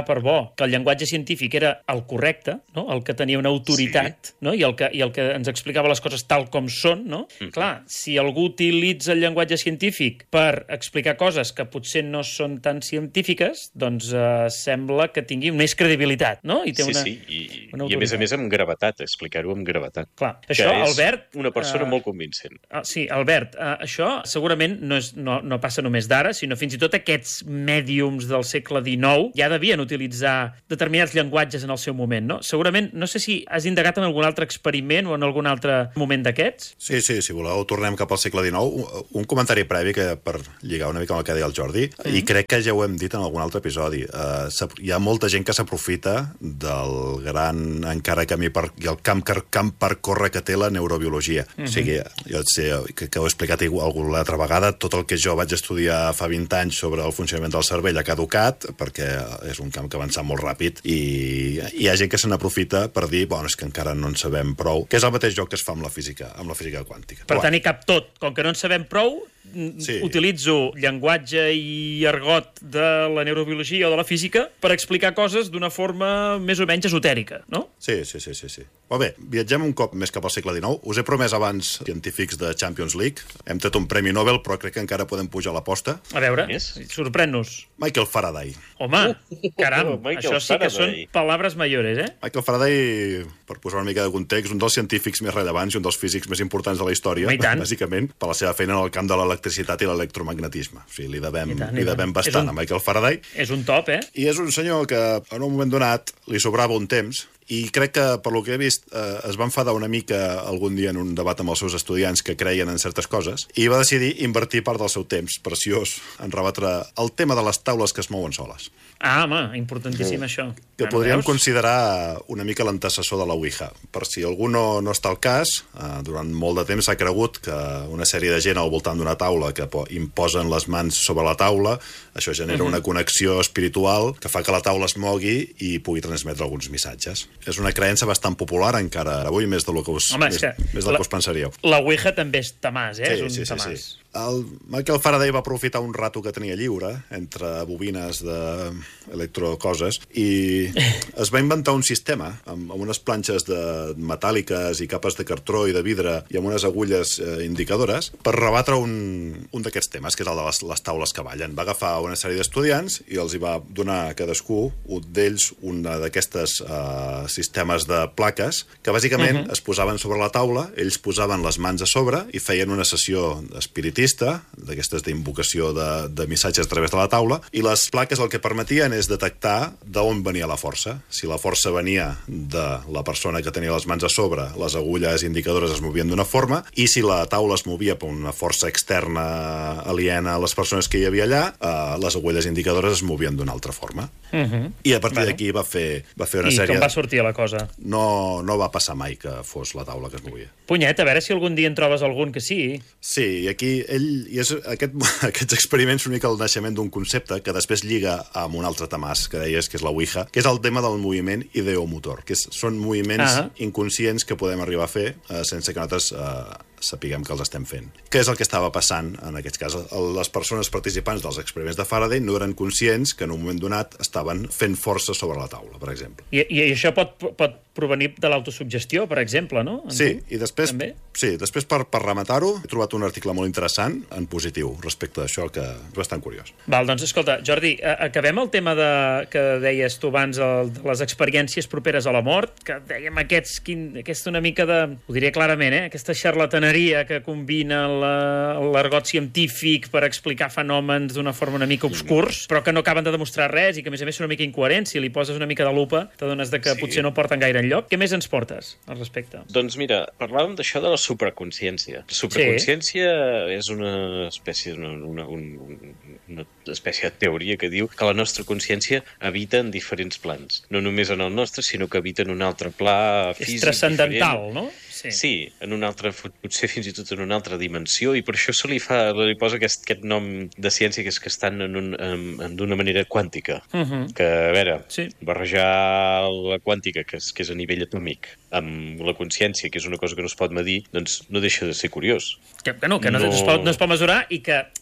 per bo que el llenguatge científic era el correcte, no? El que tenia una autoritat, sí. no? I, el que, i el que ens explicava les coses tal com són, no? Mm-hmm. Clar, si algú utilitza el llenguatge científic per explicar coses que potser no són tan científiques, doncs eh, sembla que tingui més credibilitat, no? I té sí, una, sí, i, una i a més a més amb gravetat, explicar-ho amb gravetat. Clar, que això, és Albert... una persona eh, molt convincent. Uh, sí, Albert, uh, això segurament no, és, no, no passa només d'ara, sinó fins i tot aquests mèdiums del segle dinou ja devien utilitzar determinats llenguatges en el seu moment, no? Segurament, no sé si has indagat en algun altre experiment o en algun altre moment d'aquests? Sí, sí, si voleu, tornem cap al segle dinou. Un comentari previ que per lligar una mica amb el que deia el Jordi, mm-hmm. i crec que ja ho hem dit en algun altre episodi. Uh, hi ha molta gent que s'aprofita del gran encara camí per, i el camp, camp per córrer que té la neurobiologia. Mm-hmm. O sigui, jo sé que, que ho he explicat alguna altra vegada, tot el que jo vaig estudiar fa vint anys sobre el funcionament del cervell ha caducat, perquè és un camp que avança molt ràpid, i hi ha gent que se n'aprofita per dir, bueno, és que encara no en sabem prou, que és el mateix joc que es fa amb la física, amb la física quàntica. Per tant, hi cap tot. Com que no en sabem prou, sí. utilitzo llenguatge i argot de la neurobiologia o de la física per explicar coses d'una forma més o menys esotèrica, no? Sí, sí, sí, sí, sí. Molt bé, viatgem un cop més cap al segle dinou. Us he promès abans científics de Champions League. Hem tret un premi Nobel, però crec que encara podem pujar l'aposta. A veure, sorprèn-nos. Michael Faraday. Home, uh, caram, uh, això sí que són paraules mayores, eh? Michael Faraday, per posar una mica de context, un dels científics més rellevants i un dels físics més importants de la història, bàsicament, per la seva feina en el camp de l'electricitat i l'electromagnetisme. O sigui, li devem, tant, li devem bastant un, a Michael Faraday. És un top, eh? I és un senyor que, en un moment donat, li sobrava un temps, i crec que, per lo que he vist, eh, es va enfadar una mica algun dia en un debat amb els seus estudiants que creien en certes coses, i va decidir invertir part del seu temps preciós en rebatre el tema de les taules que es mouen soles. Ah, home, importantíssim, oh. això. Que podríem veus? considerar una mica l'antecessor de la Ouija. Per si algú no, no està al cas, eh, durant molt de temps s'ha cregut que una sèrie de gent al voltant d'una taula que imposen les mans sobre la taula, això genera uh-huh. una connexió espiritual que fa que la taula es mogui i pugui transmetre alguns missatges. És una creença bastant popular encara avui, més del que us, Home, més, que més del la, que us pensaríeu. La Ouija també és tamàs, eh? Sí, és un sí, sí, tamàs. Sí. El Michael Faraday va aprofitar un rato que tenia lliure entre bobines d'electrocoses i es va inventar un sistema amb, amb unes planxes de metàl·liques i capes de cartró i de vidre i amb unes agulles eh, indicadores per rebatre un, un d'aquests temes, que és el de les, les taules que ballen. Va agafar una sèrie d'estudiants i els hi va donar a cadascú, un d'ells, una d'aquestes eh, sistemes de plaques que bàsicament uh-huh. es posaven sobre la taula, ells posaven les mans a sobre i feien una sessió espiritista, d'aquestes d'invocació de, de missatges a través de la taula, i les plaques el que permetien és detectar d'on venia la força. Si la força venia de la persona que tenia les mans a sobre, les agulles indicadores es movien d'una forma, i si la taula es movia per una força externa aliena a les persones que hi havia allà, eh, les agulles indicadores es movien d'una altra forma. Uh-huh. I a partir bueno. d'aquí va fer, va fer una I sèrie... I com va sortir la cosa? No, no va passar mai que fos la taula que es movia. Punyet, a veure si algun dia en trobes algun que sí. Sí, i aquí ell... I és aquest, aquests experiments són una mica el naixement d'un concepte que després lliga amb un altre tamàs que deies, que és la Ouija, que és el tema del moviment ideomotor, que és, són moviments uh-huh. inconscients que podem arribar a fer eh, sense que nosaltres eh, sapiguem que els estem fent. Què és el que estava passant en aquest cas? Les persones participants dels experiments de Faraday no eren conscients que en un moment donat estaven fent força sobre la taula, per exemple. I, i això pot, pot provenir de l'autosugestió, per exemple, no? En sí, tu? i després, També? sí, després per, per rematar-ho, he trobat un article molt interessant en positiu respecte a això, que és bastant curiós. Val, doncs escolta, Jordi, acabem el tema de, que deies tu abans, el, de les experiències properes a la mort, que dèiem aquests, quin, aquesta una mica de, ho diria clarament, eh? aquesta xarlataneria que combina l'argot científic per explicar fenòmens d'una forma una mica obscurs, però que no acaben de demostrar res i que a més a més són una mica incoherents. Si li poses una mica de lupa, t'adones de que sí. potser no porten gaire enlloc. Què més ens portes al respecte? Doncs mira, parlàvem d'això de la supraconsciència. La supraconsciència sí. és una espècie, una, una, una, una espècie de teoria que diu que la nostra consciència habita en diferents plans. No només en el nostre, sinó que habita en un altre pla físic. És transcendental, diferent. no? Sí. sí, en un altre, potser fins i tot en una altra dimensió, i per això se li fa, li posa aquest, aquest nom de ciència que és que estan en un, en, en d'una manera quàntica. Uh-huh. Que, a veure, sí. barrejar la quàntica, que és, que és a nivell atòmic, amb la consciència, que és una cosa que no es pot medir, doncs no deixa de ser curiós. Que, que no, que no, no... no, es pot, no es pot mesurar i que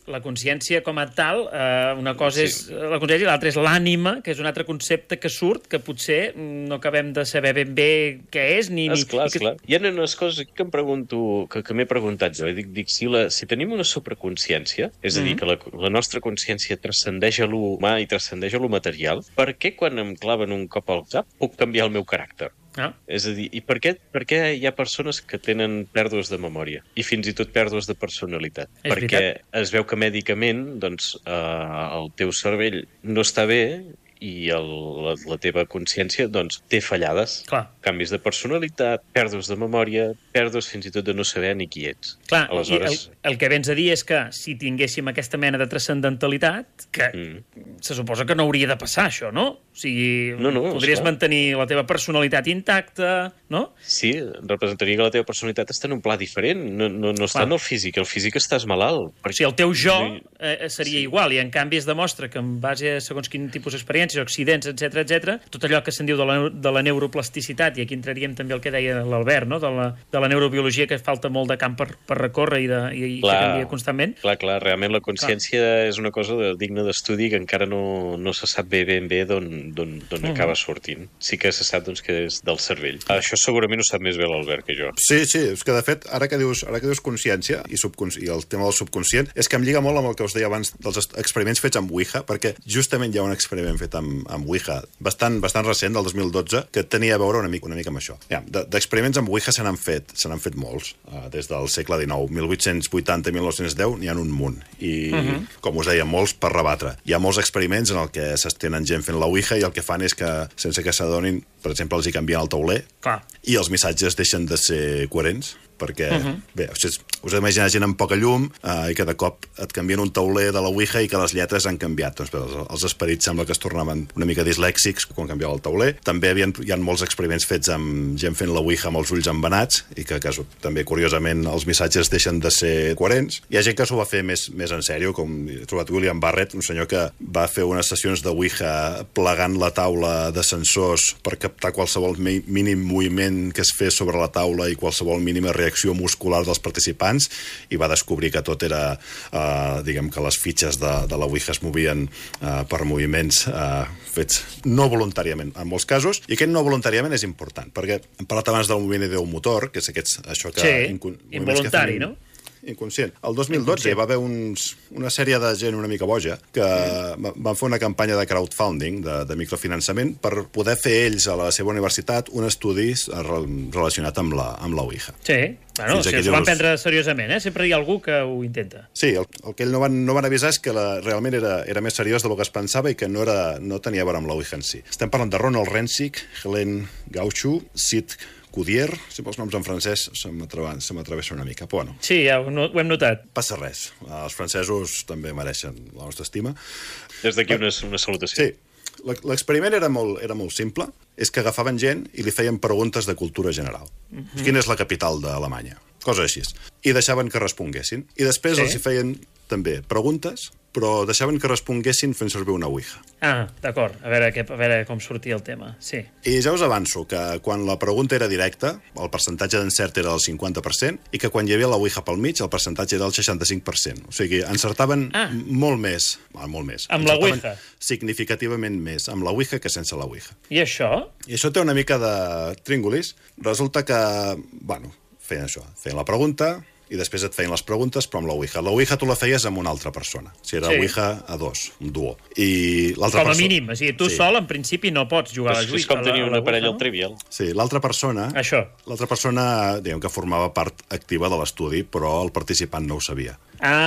la consciència com a tal, eh, una cosa Sí. és la consciència i l'altra és l'ànima, que és un altre concepte que surt, que potser no acabem de saber ben bé què és, ni... ni Esclar, i que... esclar. Hi ha unes coses aquí que em pregunto, que, que m'he preguntat jo. Dic, dic si, la, si tenim una supraconsciència, és a dir, Mhm. que la, la nostra consciència transcendeix a l'humà i transcendeix a lo material, per què quan em claven un cop al cap puc canviar el meu caràcter? Ah, És a dir, i per què, per què hi ha persones que tenen pèrdues de memòria i fins i tot pèrdues de personalitat? És Perquè veritat. es veu que mèdicament doncs, eh, el teu cervell no està bé i el, la, la teva consciència doncs, té fallades. clar. Canvis de personalitat, pèrdues de memòria, pèrdues fins i tot de no saber ni qui ets. Clar, Aleshores... i el, el que vens a dir és que si tinguéssim aquesta mena de transcendentalitat, que Mm. se suposa que no hauria de passar això, no? O sigui, No, no, podries esclar. mantenir la teva personalitat intacta, no? Sí, representaria que la teva personalitat està en un pla diferent, no, no, no està Clar. en el físic, el físic estàs malalt. O sigui, el teu jo No hi- eh, seria Sí. igual, i en canvi es demostra que en base a segons quin tipus d'experiències, accidents, etc etc, tot allò que se'n diu de la, de la neuroplasticitat, i aquí entraríem també el que deia l'Albert, no? de, la, de la neurobiologia, que falta molt de camp per, per recórrer i, de, i, i que Clar. canvia constantment. Clar, clar, realment la consciència és una cosa de, digna d'estudi que encara no, no se sap bé ben bé d'on d'on d'on Mhm. acaba sortint. Sí que se sap doncs, que és del cervell. Això segurament ho sap més bé l'Albert que jo. Sí, sí, és que de fet, ara que dius, ara que dius consciència i, subcons i el tema del subconscient, és que em lliga molt amb el que us deia abans dels est- experiments fets amb Ouija, perquè justament hi ha un experiment fet amb, amb Ouija, bastant, bastant recent, del dos mil dotze, que tenia a veure una mica, una mica amb això. Ja, de- d'experiments amb Ouija se n'han fet, se n'han fet molts, uh, des del segle dinou, mil vuit-cents vuitanta i mil nou-cents deu, n'hi ha un munt. I, uh -huh. com us deia, molts per rebatre. Hi ha molts experiments en el que s'estenen gent fent la Ouija i el que fan és que, sense que s'adonin, per exemple, els hi canvien el tauler, Clar. i els missatges deixen de ser coherents, perquè, uh -huh. bé, us, us heu d'imaginar gent amb poca llum eh, i que de cop et canvien un tauler de la Ouija i que les lletres han canviat. Doncs bé, els, els esperits sembla que es tornaven una mica dislèxics quan canviava el tauler. També havien, hi ha molts experiments fets amb gent fent la Ouija amb els ulls embenats i que, que també, curiosament, els missatges deixen de ser coherents. Hi ha gent que s'ho va fer més, més en sèrio, com he trobat William Barrett, un senyor que va fer unes sessions de Ouija plegant la taula de sensors per captar qualsevol mi- mínim moviment que es fes sobre la taula i qualsevol mínima reacció muscular dels participants, i va descobrir que tot era, eh, diguem que les fitxes de, de la Ouija es movien eh, per moviments eh, fets no voluntàriament en molts casos, i aquest no voluntàriament és important, perquè hem parlat abans del moviment ideomotor, que és aquests, això que... Sí, incon- moviments que involuntari, fem no? Inconscient. El dos mil dotze hi va haver uns, una sèrie de gent una mica boja que mm. van fer una campanya de crowdfunding, de, de microfinançament, per poder fer ells a la seva universitat un estudi re- relacionat amb la, amb la Ouija. Sí, bueno, Fins si aquí s'ho van dius- prendre seriosament, eh? Sempre hi ha algú que ho intenta. Sí, el, el que ells no van, no van avisar és que la, realment era, era més seriós del que es pensava i que no, era, no tenia a veure amb la Ouija en si. Estem parlant de Ronald Rencic, Helen Gauchu, Sid Cudier, si pels noms en francès se m'atreveixen una mica, però bueno, Sí, ja ho, no- ho hem notat. passa res. Els francesos també mereixen la nostra estima. Des d'aquí una, una salutació. Sí, L'ex- l'experiment era molt, era molt simple, és que agafaven gent i li feien preguntes de cultura general. Mm-hmm. Quina és la capital d'Alemanya? Coses així. I deixaven que responguessin. I després Sí. els hi feien també preguntes, però deixaven que responguessin fent servir una Ouija. Ah, d'acord. A veure, què, a veure com sortia el tema. Sí. I ja us avanço que quan la pregunta era directa, el percentatge d'encert era del cinquanta per cent, i que quan hi havia la Ouija pel mig, el percentatge era del seixanta-cinc per cent. O sigui, encertaven Ah. molt més. Ah, molt més. Amb la Encertaven Ouija. significativament més amb la Ouija que sense la Ouija. I això? I això té una mica de tríngolis. Resulta que, bueno, feien això, feien la pregunta i després et feien les preguntes, però amb la Ouija. La Ouija tu la feies amb una altra persona. Si era Sí. Ouija a dos, un duo. I l'altra Com a perso- mínim. O sigui, tu Sí. sol, en principi, no pots jugar a la És, Ouija. és com tenir a la- a una la parella Ouija, al trivial. Sí, l'altra persona... Això. L'altra persona, diguem que formava part activa de l'estudi, però el participant no ho sabia.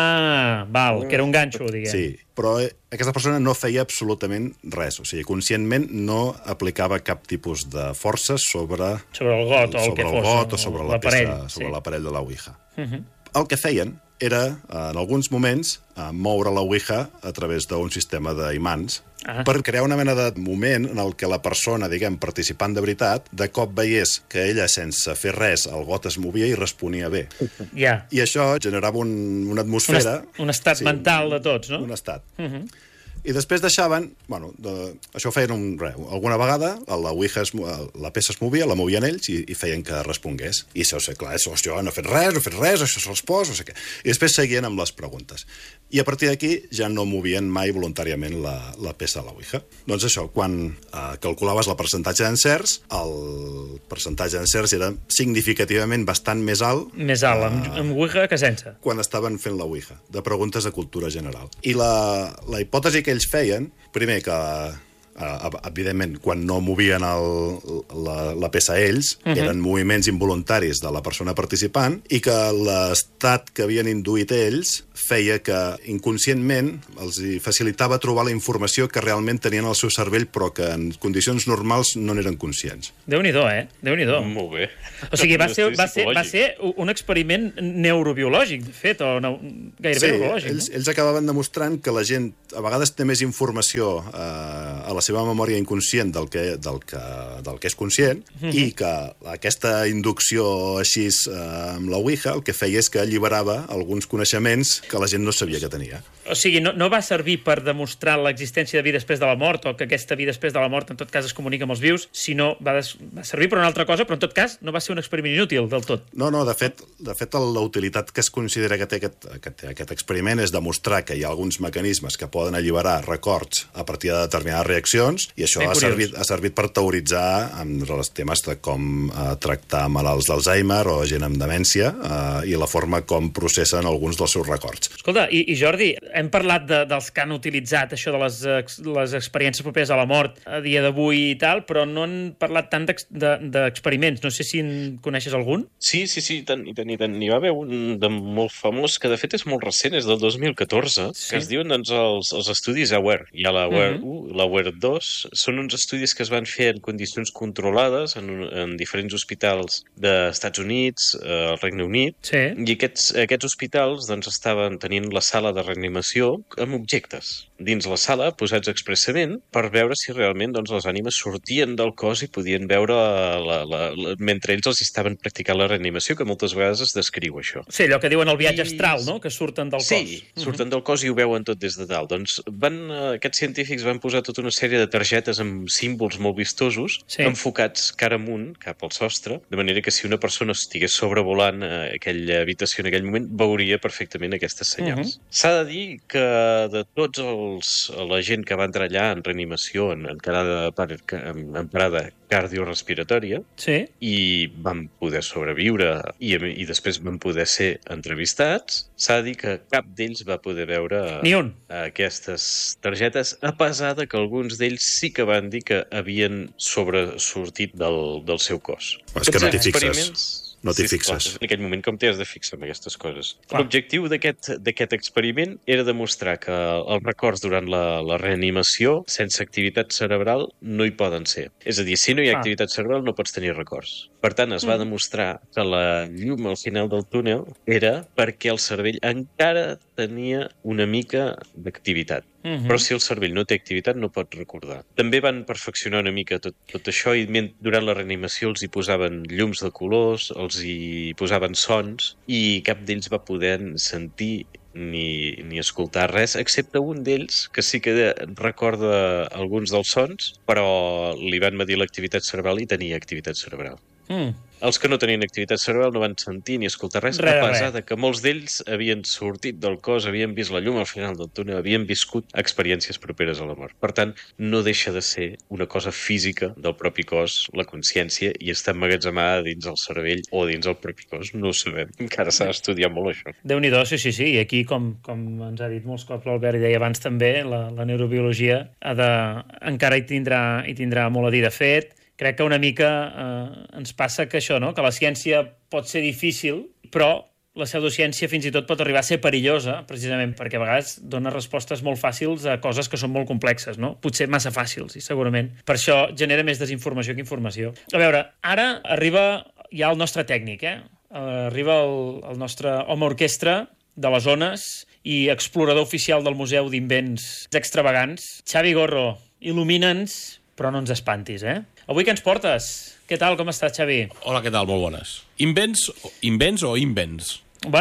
Ah, val, que era un ganxo, diguem. Sí, però eh, aquesta persona no feia absolutament res. O sigui, conscientment no aplicava cap tipus de força sobre, Sobre el got o el sobre que el fos. got o sobre la l'aparell, peça, sobre sí. l'aparell de la Ouija. Uh -huh. El que feien era, eh, en alguns moments, eh, moure la Ouija a través d'un sistema d'imants Ah. per crear una mena de moment en el que la persona, diguem, participant de veritat, de cop veiés que ella, sense fer res, el got es movia i responia bé. Ja. I això generava un, una Un, atmosfera... est un estat mental de tots, no? Un estat. Uh -huh. I després deixaven... Bueno, de, això ho feien un, re, alguna vegada, la Ouija, es, la peça es movia, la movien ells i, i feien que respongués. I això, clar, això, jo no he fet res, no he fet res, això s'ho respost, no sé què. I després seguien amb les preguntes. I a partir d'aquí ja no movien mai voluntàriament la, la peça de la Ouija. Doncs això, quan eh, calculaves el percentatge d'encerts, el percentatge d'encerts era significativament bastant més alt... Més alt, amb, eh, amb Ouija que sense. Quan estaven fent la Ouija, de preguntes de cultura general. I la, la hipòtesi que ells feien, primer que... Uh, evidentment, quan no movien el, la, la peça ells, uh-huh. eren moviments involuntaris de la persona participant i que l'estat que havien induït ells feia que inconscientment els facilitava trobar la informació que realment tenien al seu cervell però que en condicions normals no n'eren conscients. Déu-n'hi-do, eh? Déu-n'hi-do. Molt bé. O sigui, va ser, va ser, va ser un experiment neurobiològic, de fet, o no, gairebé sí, neurològic. Ells, no? ells acabaven demostrant que la gent a vegades té més informació eh, a la seva memòria inconscient del que, del que, del que és conscient uh-huh. i que aquesta inducció així eh, amb la Ouija el que feia és que alliberava alguns coneixements que la gent no sabia que tenia. O sigui, no, no va servir per demostrar l'existència de vida després de la mort o que aquesta vida després de la mort en tot cas es comunica amb els vius, sinó va, des, va servir per una altra cosa, però en tot cas no va ser un experiment inútil del tot. No, no, de fet, de fet la utilitat que es considera que té aquest, aquest, aquest experiment és demostrar que hi ha alguns mecanismes que poden alliberar records a partir de determinades reaccions i això ha servit, ha servit per teoritzar amb els temes de com eh, tractar malalts d'Alzheimer o gent amb demència eh, i la forma com processen alguns dels seus records. Escolta, i, i Jordi, hem parlat de, dels que han utilitzat això de les, les experiències properes a la mort a dia d'avui i tal, però no han parlat tant d'experiments. No sé si en coneixes algun? Sí, sí, sí, i tant, i tant, i tant. N'hi va haver un de molt famós, que de fet és molt recent, és del dos mil catorze, sí. que es diuen doncs, els, els estudis AWARE. Hi ha l'AWARE mm-hmm. u, l'AWARE dos, són uns estudis que es van fer en condicions controlades en, en diferents hospitals d'Estats Units, eh, al Regne Unit, sí. i aquests, aquests hospitals doncs, estaven tenint la sala de reanimació amb objectes dins la sala, posats expressament, per veure si realment doncs, les ànimes sortien del cos i podien veure la, la, la, mentre ells els estaven practicant la reanimació, que moltes vegades es descriu això. Sí, allò que diuen el viatge I... astral, no?, que surten del sí, cos. Sí, surten uh-huh. del cos i ho veuen tot des de dalt. Doncs van, aquests científics van posar tota una sèrie de targetes amb símbols molt vistosos, sí. enfocats cara amunt, cap al sostre, de manera que si una persona estigués sobrevolant aquella habitació en aquell moment, veuria perfectament aquestes senyals. Uh-huh. S'ha de dir que de tots els la gent que va entrar allà en reanimació, en, en, parada, en, en parada cardiorespiratòria, sí. i van poder sobreviure i, i després van poder ser entrevistats, s'ha de dir que cap d'ells va poder veure Ni un. aquestes targetes, a pesar de que alguns d'ells sí que van dir que havien sobresortit del, del seu cos. És que no t'hi fixes. No t'hi sí, fixes. Clar, en aquell moment com t'hi has de fixar en aquestes coses. L'objectiu d'aquest experiment era demostrar que els records durant la, la reanimació, sense activitat cerebral, no hi poden ser. És a dir, si no hi ha ah. activitat cerebral no pots tenir records. Per tant, es va mm. demostrar que la llum al final del túnel era perquè el cervell encara tenia una mica d'activitat. Mm-hmm. Però si el cervell no té activitat no pot recordar. També van perfeccionar una mica tot, tot això i durant la reanimació els hi posaven llums de colors, els hi posaven sons i cap d'ells va poder sentir ni, ni escoltar res, excepte un d'ells que sí que recorda alguns dels sons, però li van medir l'activitat cerebral i tenia activitat cerebral. Mm. Els que no tenien activitat cerebral no van sentir ni escoltar res, res a pesar de que molts d'ells havien sortit del cos, havien vist la llum al final del túnel, havien viscut experiències properes a la mort. Per tant, no deixa de ser una cosa física del propi cos, la consciència, i està emmagatzemada dins el cervell o dins el propi cos, no ho sabem. Encara s'ha d'estudiar molt, això. Déu-n'hi-do, sí, sí, sí. I aquí, com, com ens ha dit molts cops l'Albert i deia abans també, la, la neurobiologia ha de, encara hi tindrà, hi tindrà molt a dir. De fet, crec que una mica eh, ens passa que això, no? Que la ciència pot ser difícil, però la pseudociència fins i tot pot arribar a ser perillosa, precisament perquè a vegades dona respostes molt fàcils a coses que són molt complexes, no? Potser massa fàcils, i segurament per això genera més desinformació que informació. A veure, ara arriba ja el nostre tècnic, eh? Arriba el, el nostre home orquestra de les ones i explorador oficial del Museu d'Invents Extravagants. Xavi Gorro, il·lumina'ns, però no ens espantis, eh? Avui què ens portes? Què tal, com estàs, Xavi? Hola, què tal? Molt bones. Invents, invents o invents? Bueno,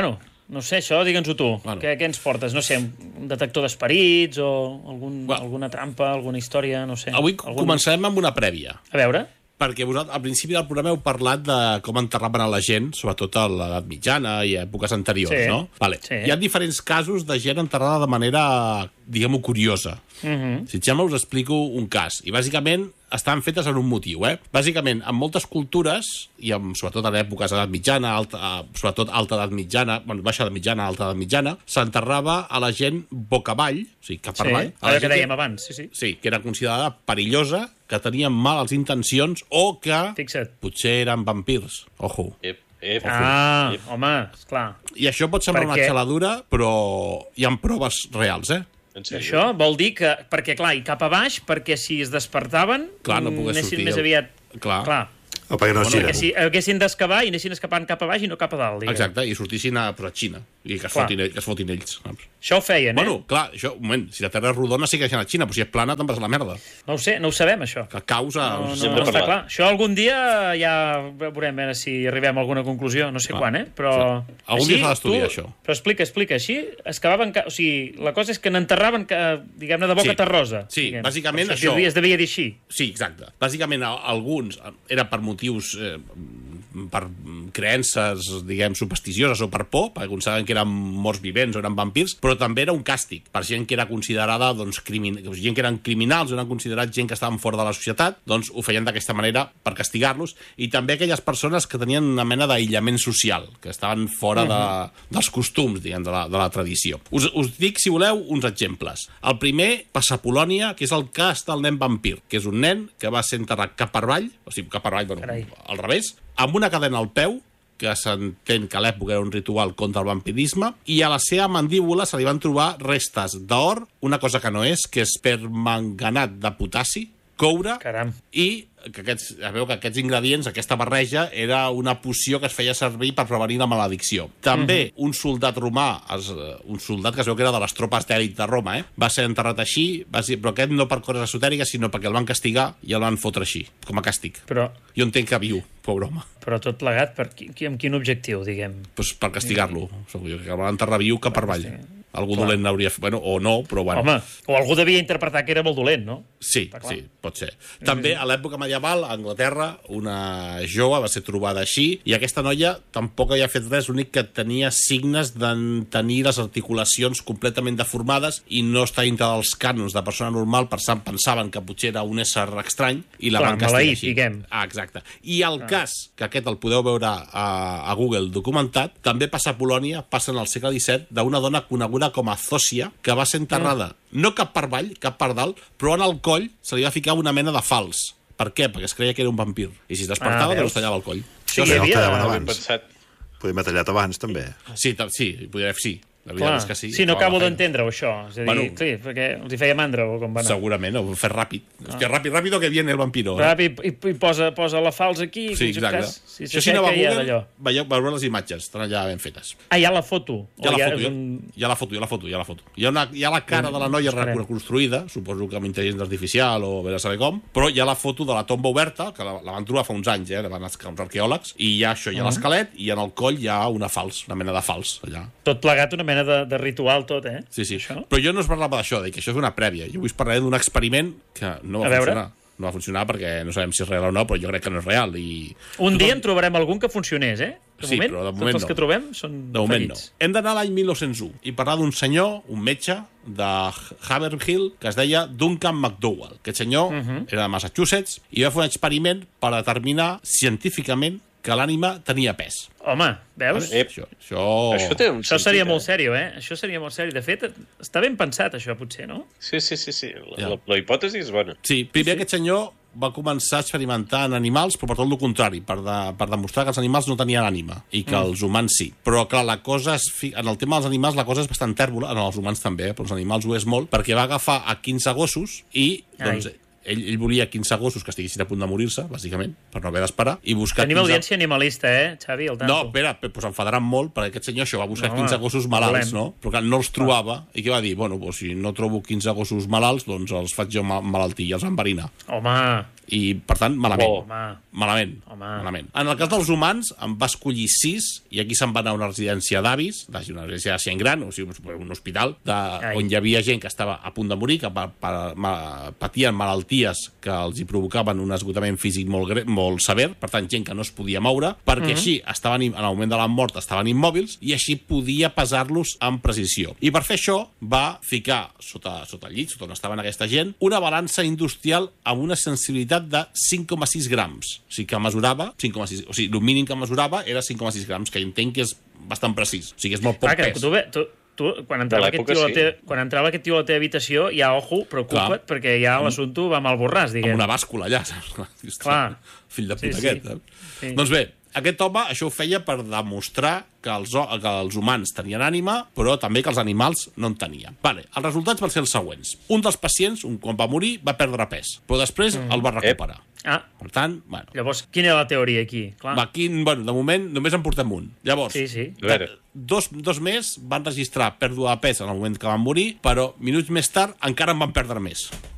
no sé, això, digue'ns-ho tu. Bueno. Què, què ens portes? No sé, un detector d'esperits o algun, Bueno. alguna trampa, alguna història, no sé. Avui algun... començarem amb una prèvia. A veure... Perquè vosaltres, al principi del programa heu parlat de com enterraven a la gent, sobretot a l'edat mitjana i a èpoques anteriors, Sí. no? Vale. Sí. Hi ha diferents casos de gent enterrada de manera, diguem-ho, curiosa. Mhm. Si et sembla, us explico un cas. I bàsicament estan fetes en un motiu, eh? Bàsicament, en moltes cultures, i en, sobretot en èpoques d'edat mitjana, alta, eh, sobretot alta edat mitjana, bueno, baixa edat mitjana, alta edat mitjana, s'enterrava a la gent boca avall, o sigui, cap per Sí, avall. a la allò que gent dèiem abans, sí, sí. Sí, que era considerada perillosa, que tenien males intencions o que Fixa't. potser eren vampirs. Ojo. Ep, ep, Ah, ep. home, esclar. I això pot semblar Perquè- una xaladura, però hi ha proves reals, eh? En sèrio? Això vol dir que... Perquè, clar, i cap a baix, perquè si es despertaven, Clar, no pogués anessin sortir més el- aviat... Clar. clar. O perquè no es Bueno, giren. Perquè si haguessin d'excavar i anessin escapant cap a baix i no cap a dalt, diguem. Exacte, i sortissin a, però a Xina, i que es, Clar. fotin, que es fotin ells. Saps? Això ho feien, Bueno, eh? clar, això, un moment, si la Terra és rodona sí que deixen a Xina, però si és plana te'n vas a la merda. No ho sé, no ho sabem, això. Que causa... No, no, sempre no està parlat. clar. Això algun dia ja veurem a veure si arribem a alguna conclusió, no sé Clar. quan, eh? Però... Sí. Algun dia s'ha d'estudiar, tu- això. Però explica, explica. Així excavaven... Ca... O sigui, la cosa és que n'enterraven, ca- diguem-ne, de boca Sí. terrosa. Sí, diguem. bàsicament Per això. Es devia dir així. Sí, exacte. Bàsicament, a- alguns eh, era per motius, eh, per creences, diguem, supersticioses o per por, perquè consideraven que eren morts vivents o eren vampirs, però també era un càstig per gent que era considerada, doncs, crimin... gent que eren criminals, eren considerats gent que estaven fora de la societat, doncs ho feien d'aquesta manera per castigar-los, i també aquelles persones que tenien una mena d'aïllament social, que estaven fora de, dels costums, diguem, de la, de la tradició. Us, us dic, si voleu, uns exemples. El primer passa a Polònia, que és el cas del nen vampir, que és un nen que va ser enterrat cap per avall, o sigui, cap per avall, bueno, Carai. al revés, amb una cadena al peu, que s'entén que a l'època era un ritual contra el vampirisme, i a la seva mandíbula se li van trobar restes d'or, una cosa que no és, que és permanganat de potassi, coure, Caram. i que aquests, es veu que aquests ingredients, aquesta barreja, era una poció que es feia servir per prevenir la maledicció. També un soldat romà, es, un soldat que es veu que era de les tropes d'èlit de Roma, eh? va ser enterrat així, va ser, però aquest no per coses esotèriques, sinó perquè el van castigar i el van fotre així, com a càstig. Però, Jo entenc que viu, pobre home, però tot plegat, per qui, qui- amb quin objectiu, diguem? pues per castigar-lo. Segur jo que el van enterrar viu cap per avall. Algú dolent n'hauria fet, bueno, o no, però bueno. Home, o algú devia interpretar que era molt dolent, no? Sí, Està clar. sí, pot ser. També a l'època medieval, a Anglaterra, una jove va ser trobada així, i aquesta noia tampoc havia fet res, l'únic que tenia signes de tenir les articulacions completament deformades i no està dintre dels cànons de persona normal, pensant, pensaven que potser era un ésser estrany i la Clar, van castigar maleït, així. diguem. Ah, exacte. I el cas, que aquest el podeu veure a, a Google documentat, també passa a Polònia, passa en el segle disset, d'una dona coneguda com a Zòsia, que va ser enterrada, no cap per avall, cap per dalt, però en el coll se li va ficar una mena de fals. Per què? Perquè es creia que era un vampir. I si es despertava, Ah, veus? doncs tallava el coll. Sí, Això hi havia... tallaven No ho he abans. pensat. Podem haver tallat abans, també. Sí, ta- sí, podria, sí. La veritat Clar. és que sí. sí, no Però acabo la feina- d'entendre-ho, això. És a dir, Bueno. sí, perquè els hi feia mandra o com va anar. Segurament, ho he fet ràpid. Hòstia, ràpid, ràpid, que viene el vampiro. Eh? Ràpid, i, i posa, posa la falç aquí, Sí, i en tot exacte. cas, si Això si no va a s'aixeca ja Google, d'allò. veieu, veureu les imatges, estan allà ben fetes. Ah, hi ha la foto. Hi ha O la hi foto, és ja, un... hi ha la foto, hi ha la foto, hi ha la foto. Hi ha, una, hi ha la cara de la noia Esperem. reconstruïda, suposo que amb intel·ligència artificial o bé a saber com, però hi ha la foto de la tomba oberta, que la, la van trobar fa uns anys, eh, la van els arqueòlegs, i hi ha això, hi ha Ah. l'esquelet, i en el coll hi ha una fals, una mena de fals, allà. Tot plegat, una mena de, de ritual tot, eh? Sí, sí. Això? Però jo no us parlava d'això, de que això és una prèvia. Jo us parlaré d'un experiment que no va A veure. funcionar. No va funcionar perquè no sabem si és real o no, però jo crec que no és real. I... Un dia en trobarem algun que funcionés, eh? De Sí, moment, però de tots moment els no. que trobem són De moment fallits. no. Hem d'anar a l'any mil nou-cents u i parlar d'un senyor, un metge, de Haverhill, que es deia Duncan McDowell. Aquest senyor uh -huh. era de Massachusetts i va fer un experiment per determinar científicament que l'ànima tenia pes. Home, veus? Ep. Això, això... Això té un Això sentit, seria eh? molt sèrio, eh? Això seria molt sèrio. De fet, està ben pensat, això, potser, no? Sí, sí, sí, sí. La, Ja. la, la hipòtesi és bona. Sí, primer aquest senyor va començar a experimentar en animals, però per tot el contrari, per, de, per demostrar que els animals no tenien ànima i que mm. els humans sí. Però, clar, la cosa és, fi- en el tema dels animals la cosa és bastant tèrbola, en els humans també, eh? Però els animals ho és molt, perquè va agafar a quinze gossos i, doncs, Ai. ell, ell volia quinze gossos que estiguessin a punt de morir-se, bàsicament, per no haver d'esperar, i buscar Tenim quinze... audiència animalista, eh, Xavi? Al tanto. No, espera, doncs s'enfadaran molt, perquè aquest senyor això va buscar No, quinze home, gossos malalts, volem. no? Però clar, no els trobava, i què va dir? Bueno, doncs, si no trobo quinze gossos malalts, doncs els faig jo ma malaltir i els enverinar. Home, I, per tant, malament. Oh, home. Malament. Home. malament. En el cas dels humans, en va escollir sis, i aquí se'n va anar a una residència d'avis, una residència de gent gran, o sigui, un hospital, de, on hi havia gent que estava a punt de morir, que pa, pa, ma, patien malalties que els hi provocaven un esgotament físic molt, gre, molt sever, per tant, gent que no es podia moure, perquè mm-hmm. així, estaven, en el moment de la mort, estaven immòbils, i així podia pesar-los amb precisió. I per fer això, va ficar sota, sota el llit, sota on estaven aquesta gent, una balança industrial amb una sensibilitat de cinc coma sis grams. O sigui, que mesurava cinc coma sis... O sigui, el mínim que mesurava era cinc coma sis grams, que entenc que és bastant precís. O sigui, és molt poc Clar, pes. Tu, tu, tu, quan, entrava aquest tio a la te... sí. quan entrava aquest tio a la teva habitació, ja, ojo, preocupa't, Clar. perquè ja l'assumpte va mal borràs, diguem. Amb una bàscula allà, saps? Clar. Fill de puta Sí, sí. aquest, eh? Sí. Doncs bé, aquest home això ho feia per demostrar que els, que els humans tenien ànima, però també que els animals no en tenien. Vale, els resultats van ser els següents. Un dels pacients, un quan va morir, va perdre pes, però després mm. el va recuperar. Ah. Per tant, bueno... Llavors, quina era la teoria aquí? Clar. Va, aquí, bueno, de moment només en portem un. Llavors, Sí, sí. A veure. dos, dos més van registrar pèrdua de pes en el moment que van morir, però minuts més tard encara en van perdre més.